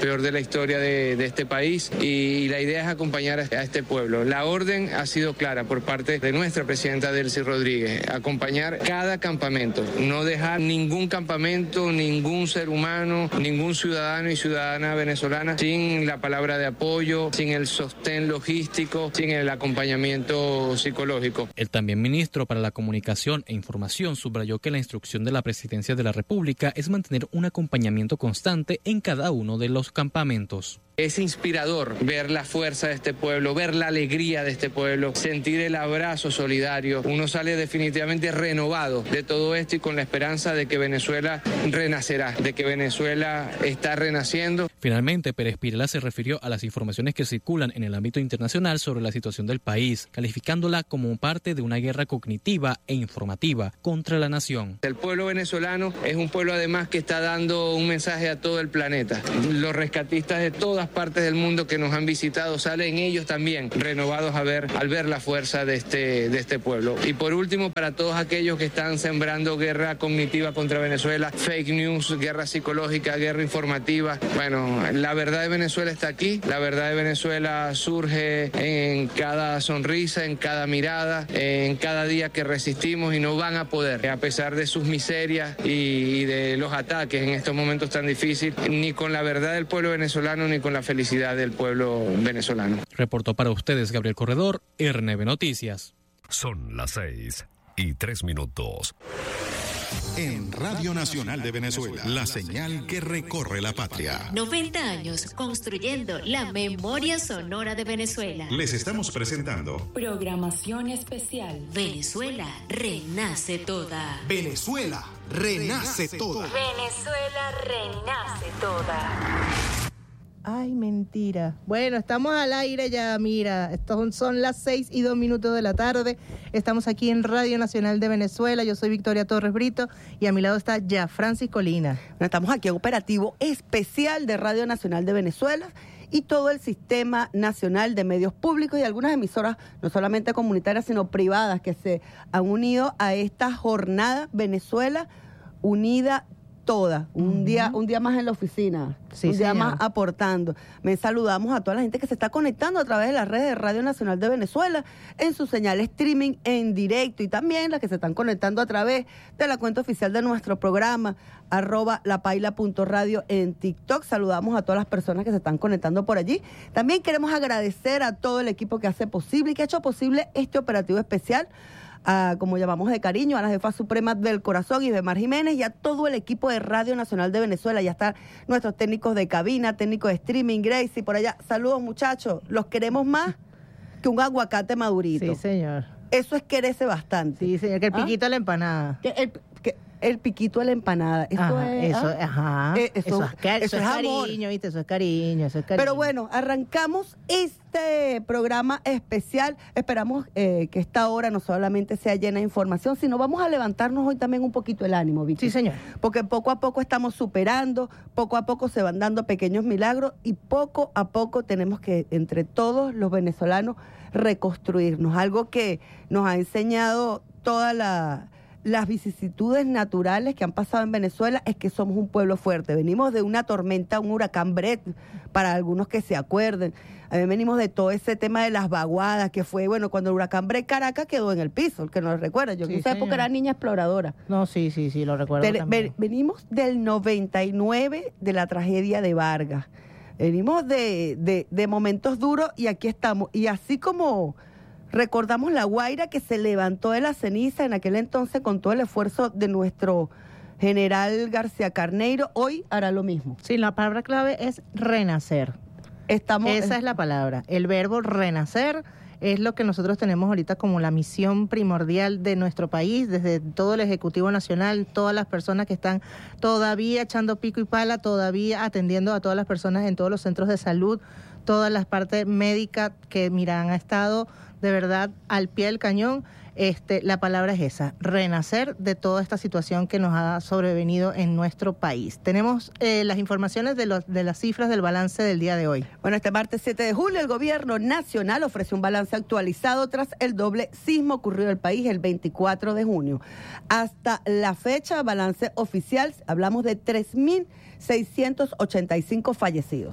historia de, de este país y la idea es acompañar a este pueblo. La orden ha sido clara por parte de nuestra presidenta Delcy Rodríguez, acompañar cada campamento, no dejar ningún campamento, ningún ser humano, ningún ciudadano y ciudadana venezolana sin la palabra de apoyo, sin el sostén logístico, sin el acompañamiento psicológico. El también ministro para la Comunicación e Información subrayó que la instrucción de la Presidencia de la República es mantener un acompañamiento constante en cada uno de los campamentos. Es inspirador ver la fuerza de este pueblo, ver la alegría de este pueblo, sentir el abrazo solidario. Uno sale definitivamente renovado de todo esto y con la esperanza de que Venezuela renacerá, de que Venezuela está renaciendo. Finalmente, Pérez Pirela se refirió a las informaciones que circulan en el ámbito internacional sobre la situación del país, calificándola como parte de una guerra cognitiva e informativa contra la nación. El pueblo venezolano es un pueblo además que está dando un mensaje a todo el planeta. Los rescatistas de todas partes del mundo que nos han visitado salen ellos también renovados a ver, al ver la fuerza de este, de este pueblo. Y por último, para todos aquellos que están sembrando guerra cognitiva contra Venezuela, fake news, guerra psicológica, guerra informativa, bueno, la verdad de Venezuela está aquí, la verdad de Venezuela surge en cada sonrisa, en cada mirada, en cada día que resistimos y no van a poder, a pesar de sus miserias y de los ataques en estos momentos tan difíciles, ni con la verdad del pueblo venezolano ni con la felicidad del pueblo venezolano. Reportó para ustedes Gabriel Corredor, R N B Noticias. Son las seis y tres minutos. En Radio Nacional de Venezuela, la señal que recorre la patria. noventa años construyendo la memoria sonora de Venezuela. Les estamos presentando programación especial. Venezuela renace toda. Venezuela renace toda. Venezuela renace toda. Ay, mentira. Bueno, estamos al aire ya, mira, estos son las seis y dos minutos de la tarde. Estamos aquí en Radio Nacional de Venezuela. Yo soy Victoria Torres Brito y a mi lado está ya Francis Colina. Bueno, estamos aquí en operativo especial de Radio Nacional de Venezuela y todo el sistema nacional de medios públicos y algunas emisoras, no solamente comunitarias, sino privadas, que se han unido a esta jornada Venezuela Unida Toda, un uh-huh. día un día más en la oficina, sí, un día señor. más aportando. Me saludamos a toda la gente que se está conectando a través de las redes de Radio Nacional de Venezuela, en su señal streaming en directo, y también las que se están conectando a través de la cuenta oficial de nuestro programa, arroba lapaila.radio en TikTok. Saludamos a todas las personas que se están conectando por allí. También queremos agradecer a todo el equipo que hace posible y que ha hecho posible este operativo especial, a, como llamamos de cariño, a la jefa suprema del corazón, Ibemar Jiménez, y a todo el equipo de Radio Nacional de Venezuela. Ya están nuestros técnicos de cabina, técnicos de streaming, Gracie, por allá. Saludos, muchachos. Los queremos más que un aguacate madurito. Sí, señor. Eso es quererse bastante. Sí, señor, que el piquito ¿Ah? de la empanada. Que el, que el piquito de la empanada. Esto ajá, es, eso, ¿ah? ajá. Eh, eso, eso, es, eso, eso es, es cariño, ¿viste? Eso es cariño, eso es cariño. Pero bueno, arrancamos este programa especial. Esperamos eh, que esta hora no solamente sea llena de información, sino vamos a levantarnos hoy también un poquito el ánimo, Vicky. Sí, señor. Porque poco a poco estamos superando, poco a poco se van dando pequeños milagros y poco a poco tenemos que, entre todos los venezolanos, reconstruirnos. Algo que nos ha enseñado toda la... las vicisitudes naturales que han pasado en Venezuela es que somos un pueblo fuerte. Venimos de una tormenta, un huracán Brett, para algunos que se acuerden. Eh, venimos de todo ese tema de las vaguadas, que fue, bueno, cuando el huracán Brett, Caracas quedó en el piso, el que no lo recuerda. Yo sí, en esa época era niña exploradora. No, sí, sí, sí, lo recuerdo de, también. Ven, venimos del noventa y nueve, de la tragedia de Vargas. Venimos de, de, de momentos duros y aquí estamos. Y así como... recordamos La Guaira, que se levantó de la ceniza en aquel entonces con todo el esfuerzo de nuestro general García Carneiro, hoy hará lo mismo. Sí, la palabra clave es renacer. Estamos, Esa es la palabra. El verbo renacer es lo que nosotros tenemos ahorita como la misión primordial de nuestro país, desde todo el Ejecutivo Nacional, todas las personas que están todavía echando pico y pala, todavía atendiendo a todas las personas en todos los centros de salud, todas las partes médicas que, mira, han estado de verdad al pie del cañón. Este, la palabra es esa, renacer de toda esta situación que nos ha sobrevenido en nuestro país. Tenemos eh, las informaciones de, los, de las cifras del balance del día de hoy. Bueno, este martes siete de julio el gobierno nacional ofreció un balance actualizado tras el doble sismo ocurrido en el país el veinticuatro de junio. Hasta la fecha, balance oficial, hablamos de tres mil seiscientos ochenta y cinco fallecidos.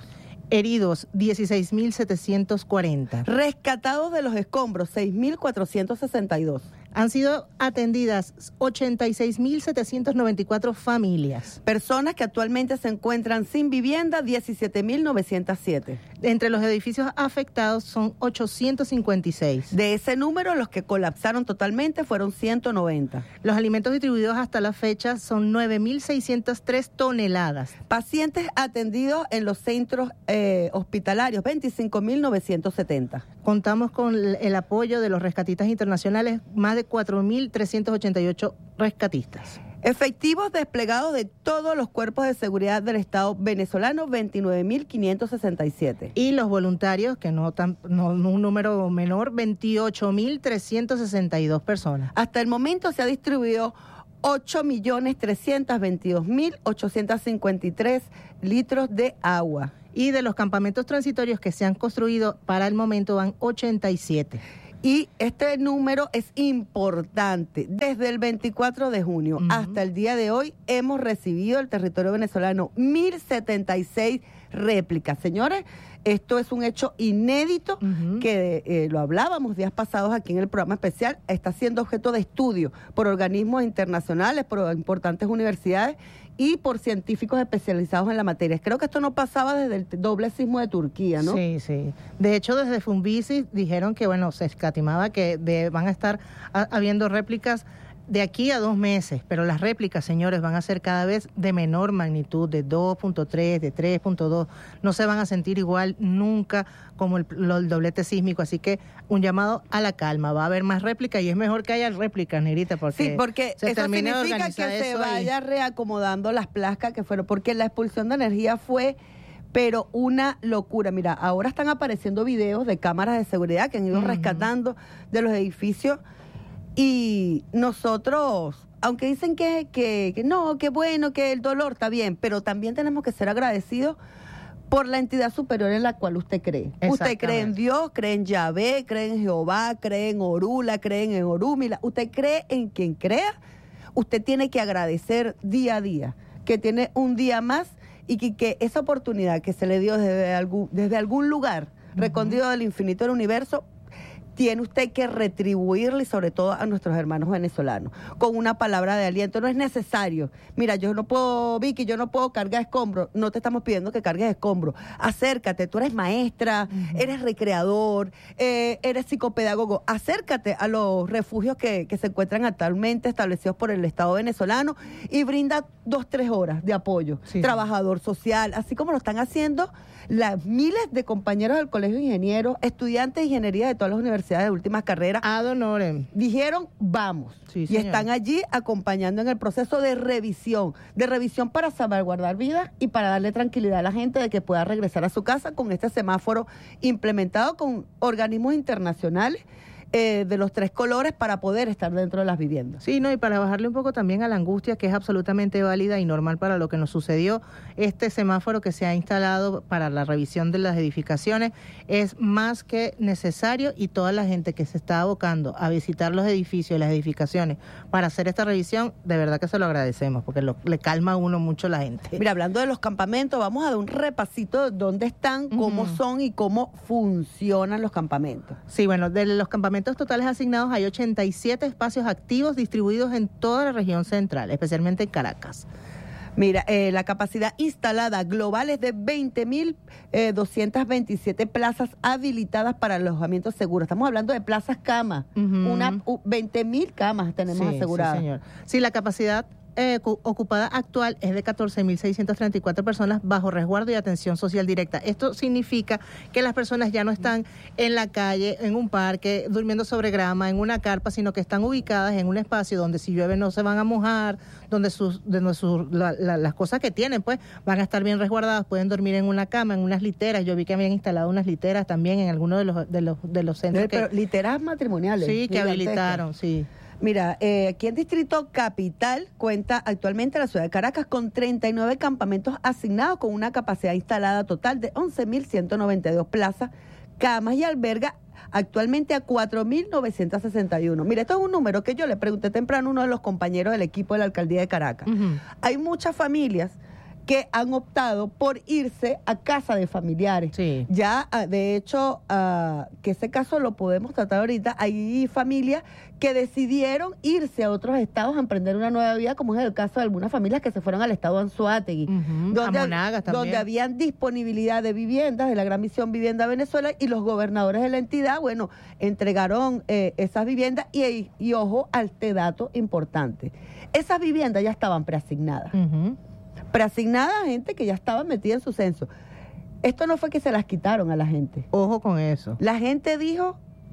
Heridos, dieciséis mil setecientos cuarenta. Rescatados de los escombros, seis mil cuatrocientos sesenta y dos. Han sido atendidas ochenta y seis mil setecientos noventa y cuatro familias. Personas que actualmente se encuentran sin vivienda, diecisiete mil novecientos siete. Entre los edificios afectados son ochocientos cincuenta y seis. De ese número, los que colapsaron totalmente fueron ciento noventa. Los alimentos distribuidos hasta la fecha son nueve mil seiscientas tres toneladas. Pacientes atendidos en los centros eh, hospitalarios, veinticinco mil novecientos setenta. Contamos con el apoyo de los rescatistas internacionales, más de cuatro mil trescientos ochenta y ocho rescatistas. Efectivos desplegados de todos los cuerpos de seguridad del Estado venezolano, veintinueve mil quinientos sesenta y siete. Y los voluntarios, que no, tan, no un número menor, veintiocho mil trescientos sesenta y dos personas. Hasta el momento se ha distribuido ocho millones trescientos veintidós mil ochocientos cincuenta y tres litros de agua. Y de los campamentos transitorios que se han construido para el momento van ochenta y siete. Y este número es importante. Desde el veinticuatro de junio uh-huh. hasta el día de hoy hemos recibido el territorio venezolano mil setenta y seis réplicas. Señores, esto es un hecho inédito uh-huh. que eh, lo hablábamos días pasados aquí en el programa especial. Está siendo objeto de estudio por organismos internacionales, por importantes universidades y por científicos especializados en la materia. Creo que esto no pasaba desde el doble sismo de Turquía, ¿no? Sí, sí. De hecho, desde Funvisis dijeron que, bueno, se escatimaba que de, van a estar a, habiendo réplicas de aquí a dos meses, pero las réplicas, señores, van a ser cada vez de menor magnitud, de dos punto tres, de tres punto dos. No se van a sentir igual nunca como el, el doblete sísmico, así que un llamado a la calma. Va a haber más réplicas y es mejor que haya réplicas, Negrita, porque, sí, porque se eso termine significa de que se eso vaya y... reacomodando las placas que fueron, porque la expulsión de energía fue... pero una locura. Mira, ahora están apareciendo videos de cámaras de seguridad que han ido uh-huh. rescatando de los edificios. Y nosotros, aunque dicen que, que, que no, que bueno, que el dolor está bien, pero también tenemos que ser agradecidos por la entidad superior en la cual usted cree. Usted cree en Dios, cree en Yahvé, cree en Jehová, cree en Orula, cree en Orúmila. Usted cree en quien crea. Usted tiene que agradecer día a día, que tiene un día más y que, que esa oportunidad que se le dio desde algún, desde algún lugar uh-huh. recóndito del infinito del universo, tiene usted que retribuirle, sobre todo a nuestros hermanos venezolanos, con una palabra de aliento. No es necesario. Mira, yo no puedo, Vicky, yo no puedo cargar escombros. No te estamos pidiendo que cargues escombros. Acércate, tú eres maestra, uh-huh. eres recreador, eh, eres psicopedagogo. Acércate a los refugios que, que se encuentran actualmente establecidos por el Estado venezolano y brinda dos, tres horas de apoyo. Sí. Trabajador social, así como lo están haciendo las miles de compañeros del Colegio de Ingenieros, estudiantes de ingeniería de todas las universidades de últimas carreras. Ad honorem. Dijeron, vamos. Sí, y están allí acompañando en el proceso de revisión, de revisión para salvaguardar vidas y para darle tranquilidad a la gente de que pueda regresar a su casa con este semáforo implementado con organismos internacionales. Eh, de los tres colores para poder estar dentro de las viviendas. Sí, no, y para bajarle un poco también a la angustia, que es absolutamente válida y normal para lo que nos sucedió, este semáforo que se ha instalado para la revisión de las edificaciones es más que necesario, y toda la gente que se está abocando a visitar los edificios y las edificaciones para hacer esta revisión, de verdad que se lo agradecemos, porque lo, le calma a uno mucho la gente. Mira, hablando de los campamentos, vamos a dar un repasito de dónde están, cómo uh-huh. son y cómo funcionan los campamentos. Sí, bueno, de los campamentos totales asignados hay ochenta y siete espacios activos distribuidos en toda la región central, especialmente en Caracas. Mira, eh, la capacidad instalada global es de veinte mil doscientas veintisiete plazas habilitadas para alojamiento seguro. Estamos hablando de plazas cama. Uh-huh. Una, uh, veinte mil camas tenemos sí, aseguradas. Sí, señor. Sí, la capacidad Eh, ocupada actual es de catorce mil seiscientas treinta y cuatro personas bajo resguardo y atención social directa. Esto significa que las personas ya no están en la calle, en un parque, durmiendo sobre grama, en una carpa, sino que están ubicadas en un espacio donde si llueve no se van a mojar, donde sus, donde sus la, la, las cosas que tienen pues van a estar bien resguardadas, pueden dormir en una cama, en unas literas. Yo vi que habían instalado unas literas también en algunos de los de los, de los centros. Pero, que, literas matrimoniales. Sí, que habilitaron, sí. Mira, eh, aquí en Distrito Capital cuenta actualmente la ciudad de Caracas con treinta y nueve campamentos asignados con una capacidad instalada total de once mil ciento noventa y dos plazas, camas, y alberga actualmente a cuatro mil novecientos sesenta y uno. Mira, esto es un número que yo le pregunté temprano a uno de los compañeros del equipo de la Alcaldía de Caracas. Uh-huh. Hay muchas familias que han optado por irse a casa de familiares. Sí. Ya, de hecho, uh, que ese caso lo podemos tratar ahorita, hay familias que decidieron irse a otros estados a emprender una nueva vida, como es el caso de algunas familias que se fueron al estado de Anzoátegui, uh-huh. donde, a Monagas también. donde habían disponibilidad de viviendas de la Gran Misión Vivienda Venezuela, y los gobernadores de la entidad, bueno, entregaron eh, esas viviendas y, y ojo a este dato importante. Esas viviendas ya estaban preasignadas. Uh-huh. Preasignadas a gente que ya estaba metida en su censo. Esto no fue que se las quitaron a la gente. Ojo con eso. La gente dijo,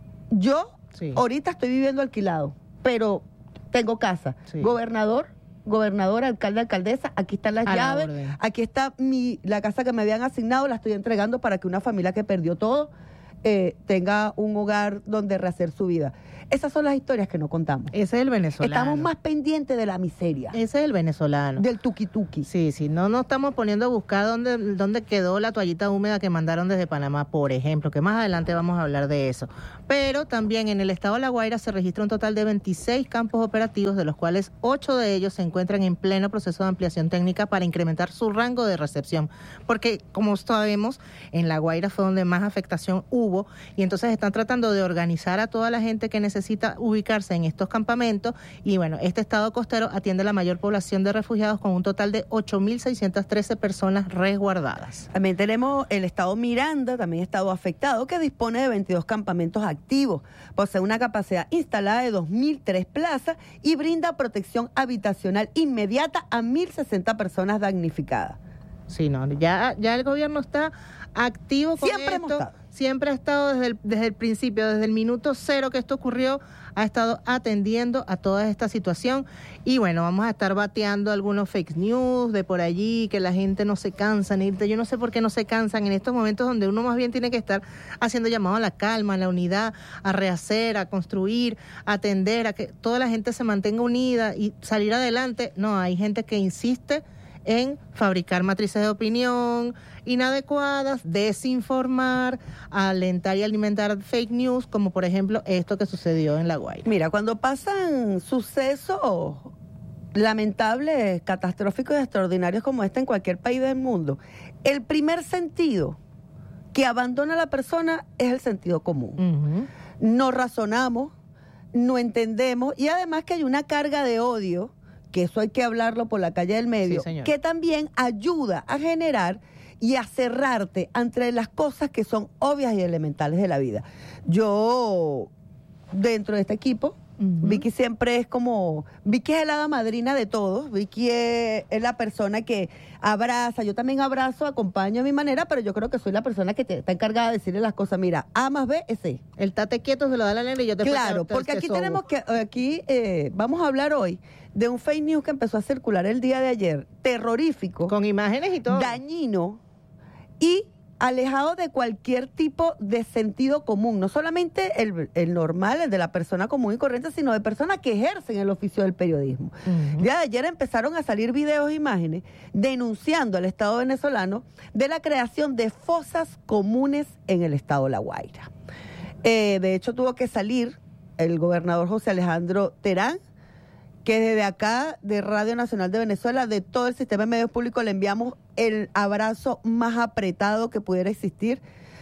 yo sí. ahorita estoy viviendo alquilado, pero tengo casa. Sí. Gobernador, gobernador, alcalde, alcaldesa, aquí están las a llaves, aquí está mi, la casa que me habían asignado, la estoy entregando para que una familia que perdió todo eh, tenga un hogar donde rehacer su vida. Esas son las historias que no contamos. Ese es el venezolano. Estamos más pendientes de la miseria. Ese es el venezolano. Del tuki-tuki. Sí, sí. No nos estamos poniendo a buscar dónde, dónde quedó la toallita húmeda que mandaron desde Panamá, por ejemplo, que más adelante vamos a hablar de eso. Pero también en el estado de La Guaira se registra un total de veintiséis campos operativos, de los cuales ocho de ellos se encuentran en pleno proceso de ampliación técnica para incrementar su rango de recepción. Porque, como sabemos, en La Guaira fue donde más afectación hubo, y entonces están tratando de organizar a toda la gente que necesita necesita ubicarse en estos campamentos, y bueno, este estado costero atiende la mayor población de refugiados con un total de ocho mil seiscientas trece personas resguardadas. También tenemos el estado Miranda, también estado afectado, que dispone de veintidós campamentos activos, posee una capacidad instalada de dos mil tres plazas y brinda protección habitacional inmediata a mil sesenta personas damnificadas. Sí, no, ya, ya el gobierno está activo con Siempre esto. Hemos estado. Siempre ha estado desde el, desde el principio, desde el minuto cero que esto ocurrió, ha estado atendiendo a toda esta situación. Y bueno, vamos a estar bateando algunos fake news de por allí, que la gente no se cansa. Yo no sé por qué no se cansan en estos momentos donde uno más bien tiene que estar haciendo llamado a la calma, a la unidad, a rehacer, a construir, a atender, a que toda la gente se mantenga unida y salir adelante. No, hay gente que insiste en fabricar matrices de opinión inadecuadas, desinformar, alentar y alimentar fake news, como por ejemplo esto que sucedió en La Guaira. Mira, cuando pasan sucesos lamentables, catastróficos y extraordinarios como este en cualquier país del mundo, el primer sentido que abandona la persona es el sentido común. Uh-huh. No razonamos, no entendemos, y además que hay una carga de odio, que eso hay que hablarlo por la calle del medio, sí, que también ayuda a generar y a cerrarte entre las cosas que son obvias y elementales de la vida. Yo, dentro de este equipo, uh-huh. Vicky siempre es como, Vicky es la hada madrina de todos, Vicky es, es la persona que abraza, yo también abrazo, acompaño a mi manera, pero yo creo que soy la persona que te, está encargada de decirle las cosas, mira, A más B es C. El tate quieto se lo da la nena y yo te Claro, te, te, porque aquí tenemos que, aquí eh, vamos a hablar hoy de un fake news que empezó a circular el día de ayer, terrorífico. Con imágenes y todo. Dañino y alejado de cualquier tipo de sentido común, no solamente el, el normal, el de la persona común y corriente, sino de personas que ejercen el oficio del periodismo. Uh-huh. Ya de ayer empezaron a salir videos e imágenes denunciando al Estado venezolano de la creación de fosas comunes en el Estado de La Guaira. Eh, de hecho, tuvo que salir el gobernador José Alejandro Terán, que desde acá, de Radio Nacional de Venezuela, de todo el sistema de medios públicos, le enviamos el abrazo más apretado que pudiera existir,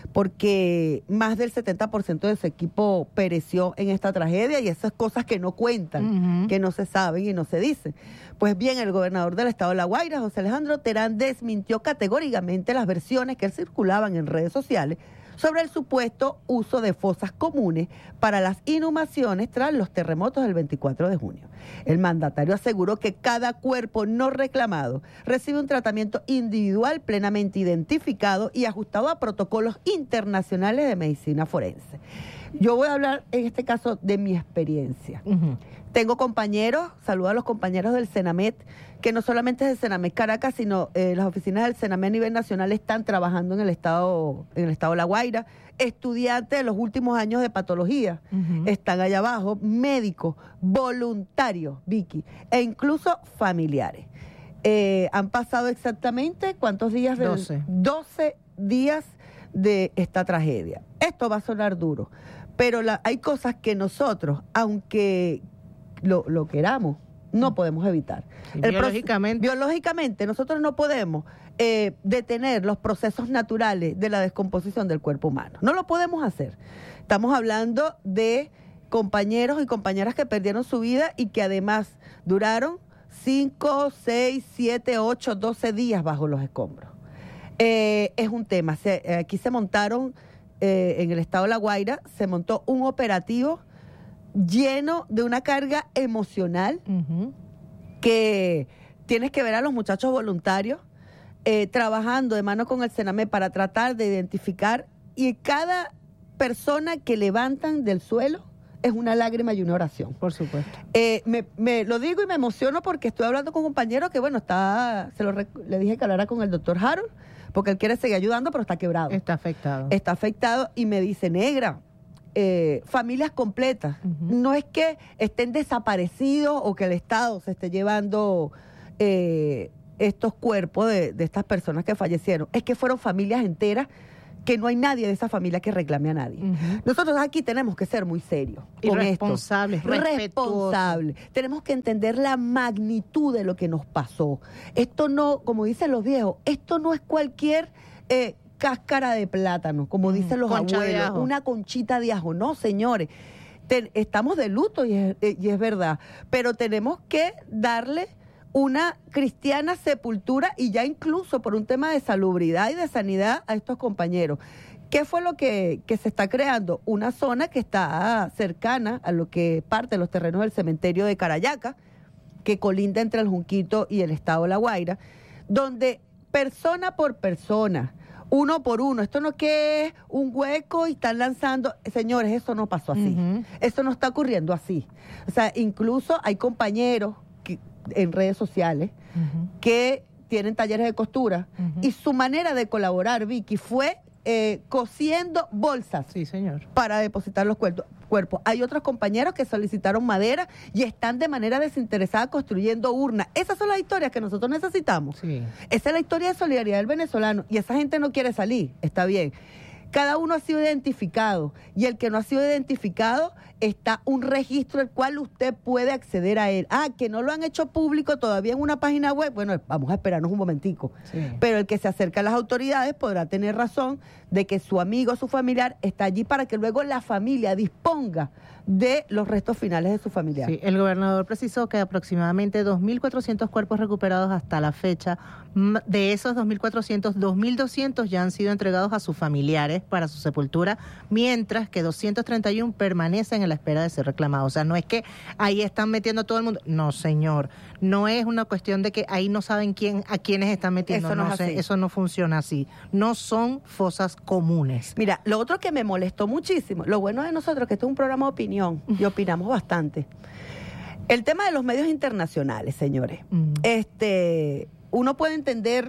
porque más del setenta por ciento de su equipo pereció en esta tragedia, y esas cosas que no cuentan, uh-huh. que no se saben y no se dicen. Pues bien, el gobernador del estado de La Guaira, José Alejandro Terán, desmintió categóricamente las versiones que circulaban en redes sociales sobre el supuesto uso de fosas comunes para las inhumaciones tras los terremotos del veinticuatro de junio. El mandatario aseguró que cada cuerpo no reclamado recibe un tratamiento individual plenamente identificado y ajustado a protocolos internacionales de medicina forense. Yo voy a hablar en este caso de mi experiencia. Uh-huh. Tengo compañeros, saludo a los compañeros del Senamet, que no solamente es el Senamet Caracas, sino eh, las oficinas del Senamet a nivel nacional están trabajando en el estado, en el estado de La Guaira. Estudiantes de los últimos años de patología uh-huh. están allá abajo, médicos, voluntarios, Vicky, e incluso familiares. Eh, han pasado exactamente, ¿cuántos días? De, doce. doce días de esta tragedia. Esto va a sonar duro, pero la, hay cosas que nosotros, aunque lo, lo queramos no podemos evitar. Sí, biológicamente. Biológicamente, nosotros no podemos eh, detener los procesos naturales de la descomposición del cuerpo humano. No lo podemos hacer. Estamos hablando de compañeros y compañeras que perdieron su vida y que además duraron cinco, seis, siete, ocho, doce días bajo los escombros. Eh, es un tema. Se, eh, aquí se montaron, eh, en el estado de La Guaira, se montó un operativo lleno de una carga emocional uh-huh. que tienes que ver a los muchachos voluntarios eh, trabajando de mano con el Sename para tratar de identificar, y cada persona que levantan del suelo es una lágrima y una oración. Por supuesto. Eh, me, me lo digo y me emociono porque estoy hablando con un compañero que, bueno, está, se lo rec- le dije que hablara con el doctor Harold, porque él quiere seguir ayudando, pero está quebrado. Está afectado. Está afectado y me dice, negra, eh, familias completas. Uh-huh. No es que estén desaparecidos o que el Estado se esté llevando eh, estos cuerpos de, de estas personas que fallecieron. Es que fueron familias enteras que no hay nadie de esa familia que reclame a nadie. Uh-huh. Nosotros aquí tenemos que ser muy serios y con responsables, esto. Responsables. Tenemos que entender la magnitud de lo que nos pasó. Esto no, como dicen los viejos, esto no es cualquier eh, cáscara de plátano, como mm, dicen los abuelos, una conchita de ajo. No, señores, Ten, estamos de luto y es, y es verdad, pero tenemos que darle una cristiana sepultura, y ya incluso por un tema de salubridad y de sanidad a estos compañeros. ¿Qué fue lo que, que se está creando? Una zona que está cercana a lo que parte de los terrenos del cementerio de Carayaca, que colinda entre el Junquito y el estado de La Guaira, donde persona por persona, uno por uno, esto no que es un hueco y están lanzando, señores, eso no pasó así, uh-huh. Eso no está ocurriendo así. O sea, incluso hay compañeros que en redes sociales uh-huh. que tienen talleres de costura uh-huh. y su manera de colaborar, Vicky, fue eh, cosiendo bolsas. Sí, señor. Para depositar los cuerpos. cuerpos. Hay otros compañeros que solicitaron madera y están de manera desinteresada construyendo urnas. Esas son las historias que nosotros necesitamos. Sí. Esa es la historia de solidaridad del venezolano, y esa gente no quiere salir, está bien. Cada uno ha sido identificado, y el que no ha sido identificado está un registro al cual usted puede acceder a él. Ah, que no lo han hecho público todavía en una página web, bueno, vamos a esperarnos un momentico. Sí. Pero el que se acerca a las autoridades podrá tener razón de que su amigo, su familiar está allí para que luego la familia disponga de los restos finales de su familiar. Sí, el gobernador precisó que aproximadamente dos mil cuatrocientos cuerpos recuperados hasta la fecha. De esos dos mil cuatrocientos, dos mil doscientos ya han sido entregados a sus familiares para su sepultura, mientras que doscientos treinta y uno permanecen en la espera de ser reclamados. O sea, no es que ahí están metiendo a todo el mundo. No, señor. No es una cuestión de que ahí no saben quién a quiénes están metiendo. Eso no, no es así. Eso no funciona así. No son fosas comunes. Mira, lo otro que me molestó muchísimo, lo bueno de nosotros que este es un programa de opinión y opinamos bastante. El tema de los medios internacionales, señores. Mm. Este, uno puede entender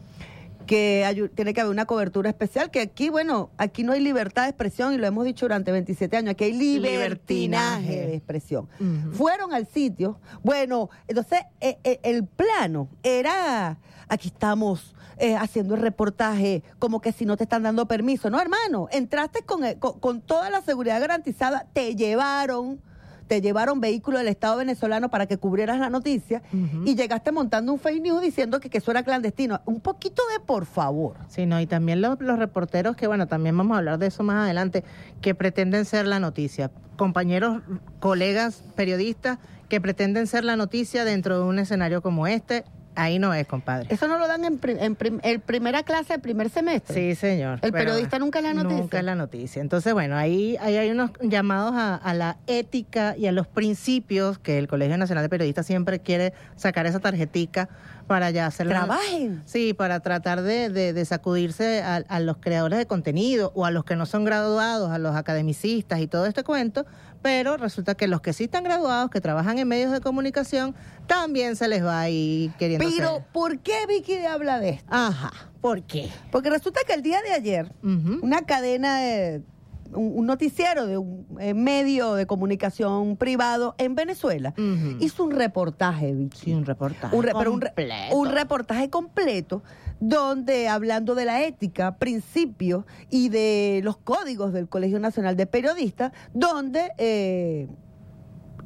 que hay, tiene que haber una cobertura especial, que aquí, bueno, aquí no hay libertad de expresión, y lo hemos dicho durante veintisiete años, aquí hay libertinaje, libertinaje. de expresión. Uh-huh. Fueron al sitio, bueno, entonces eh, eh, el plano era, aquí estamos eh, haciendo el reportaje, como que si no te están dando permiso. No, hermano, entraste con, con, con toda la seguridad garantizada, te llevaron... te llevaron vehículo del Estado venezolano para que cubrieras la noticia, uh-huh. y llegaste montando un fake news diciendo que, que eso era clandestino. Un poquito de por favor. Sí, no, y también los, los reporteros que, bueno, también vamos a hablar de eso más adelante, que pretenden ser la noticia. Compañeros, colegas, periodistas que pretenden ser la noticia dentro de un escenario como este. Ahí no es, compadre. ¿Eso no lo dan en, prim, en, prim, en primera clase, el primer semestre? Sí, señor. ¿El periodista nunca es la noticia? Nunca es la noticia. Entonces, bueno, ahí, ahí hay unos llamados a, a la ética y a los principios que el Colegio Nacional de Periodistas siempre quiere sacar esa tarjetica para ya hacer... ¡Trabajen! Sí, para tratar de, de, de sacudirse a, a los creadores de contenido o a los que no son graduados, a los academicistas y todo este cuento, pero resulta que los que sí están graduados, que trabajan en medios de comunicación, también se les va ahí queriendo Pero, hacer. ¿por qué Vicky habla de esto? Ajá, ¿por qué? Porque resulta que el día de ayer, uh-huh. una cadena de... Un, un noticiero de un eh, medio de comunicación privado en Venezuela uh-huh. hizo un reportaje, Vicky. Sí, un reportaje un re, completo. Pero un, re, un reportaje completo donde, hablando de la ética, principios y de los códigos del Colegio Nacional de Periodistas, donde eh,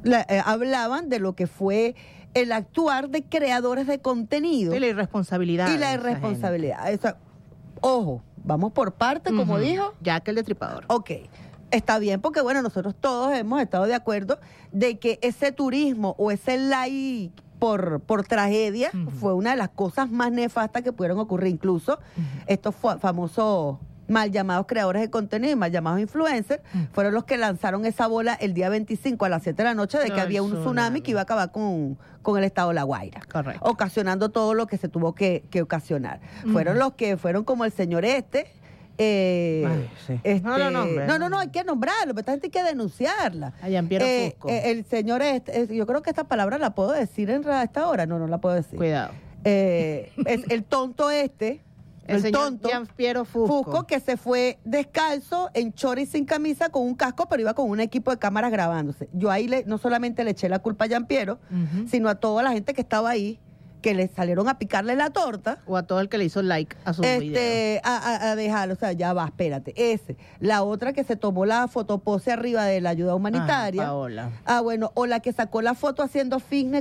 la, eh, hablaban de lo que fue el actuar de creadores de contenido. Y la irresponsabilidad. Y la irresponsabilidad. O sea, ojo, vamos por parte, como uh-huh. dijo. Jack el Destripador. Ok. Está bien, porque bueno, nosotros todos hemos estado de acuerdo de que ese turismo o ese like por, por tragedia uh-huh. fue una de las cosas más nefastas que pudieron ocurrir. Incluso uh-huh. estos famosos mal llamados creadores de contenido y mal llamados influencers, uh-huh. fueron los que lanzaron esa bola el día veinticinco a las siete de la noche de que no, había un tsunami, tsunami que iba a acabar con, con el estado de La Guaira. Correcto. Ocasionando todo lo que se tuvo que, que ocasionar. Uh-huh. Fueron los que fueron como el señor este, Eh, Ay, sí. este, no, no, no, no, no, no, hay que nombrarlo, pero esta gente hay que denunciarla. A Giampiero eh, Fusco. Eh, el señor este, eh, yo creo que esta palabra la puedo decir en a esta hora, no, no la puedo decir. Cuidado. Eh, es el tonto este, el, el señor tonto Giampiero Fusco. Fusco, que se fue descalzo, en chori y sin camisa, con un casco, pero iba con un equipo de cámaras grabándose. Yo ahí le, no solamente le eché la culpa a Giampiero, uh-huh. sino a toda la gente que estaba ahí, que le salieron a picarle la torta. O a todo el que le hizo like a su este, video. A, a, a dejarlo, o sea, ya va, espérate. Ese. La otra que se tomó la fotopose arriba de la ayuda humanitaria. Ah, Paola. Ah, bueno, o la que sacó la foto haciendo fitness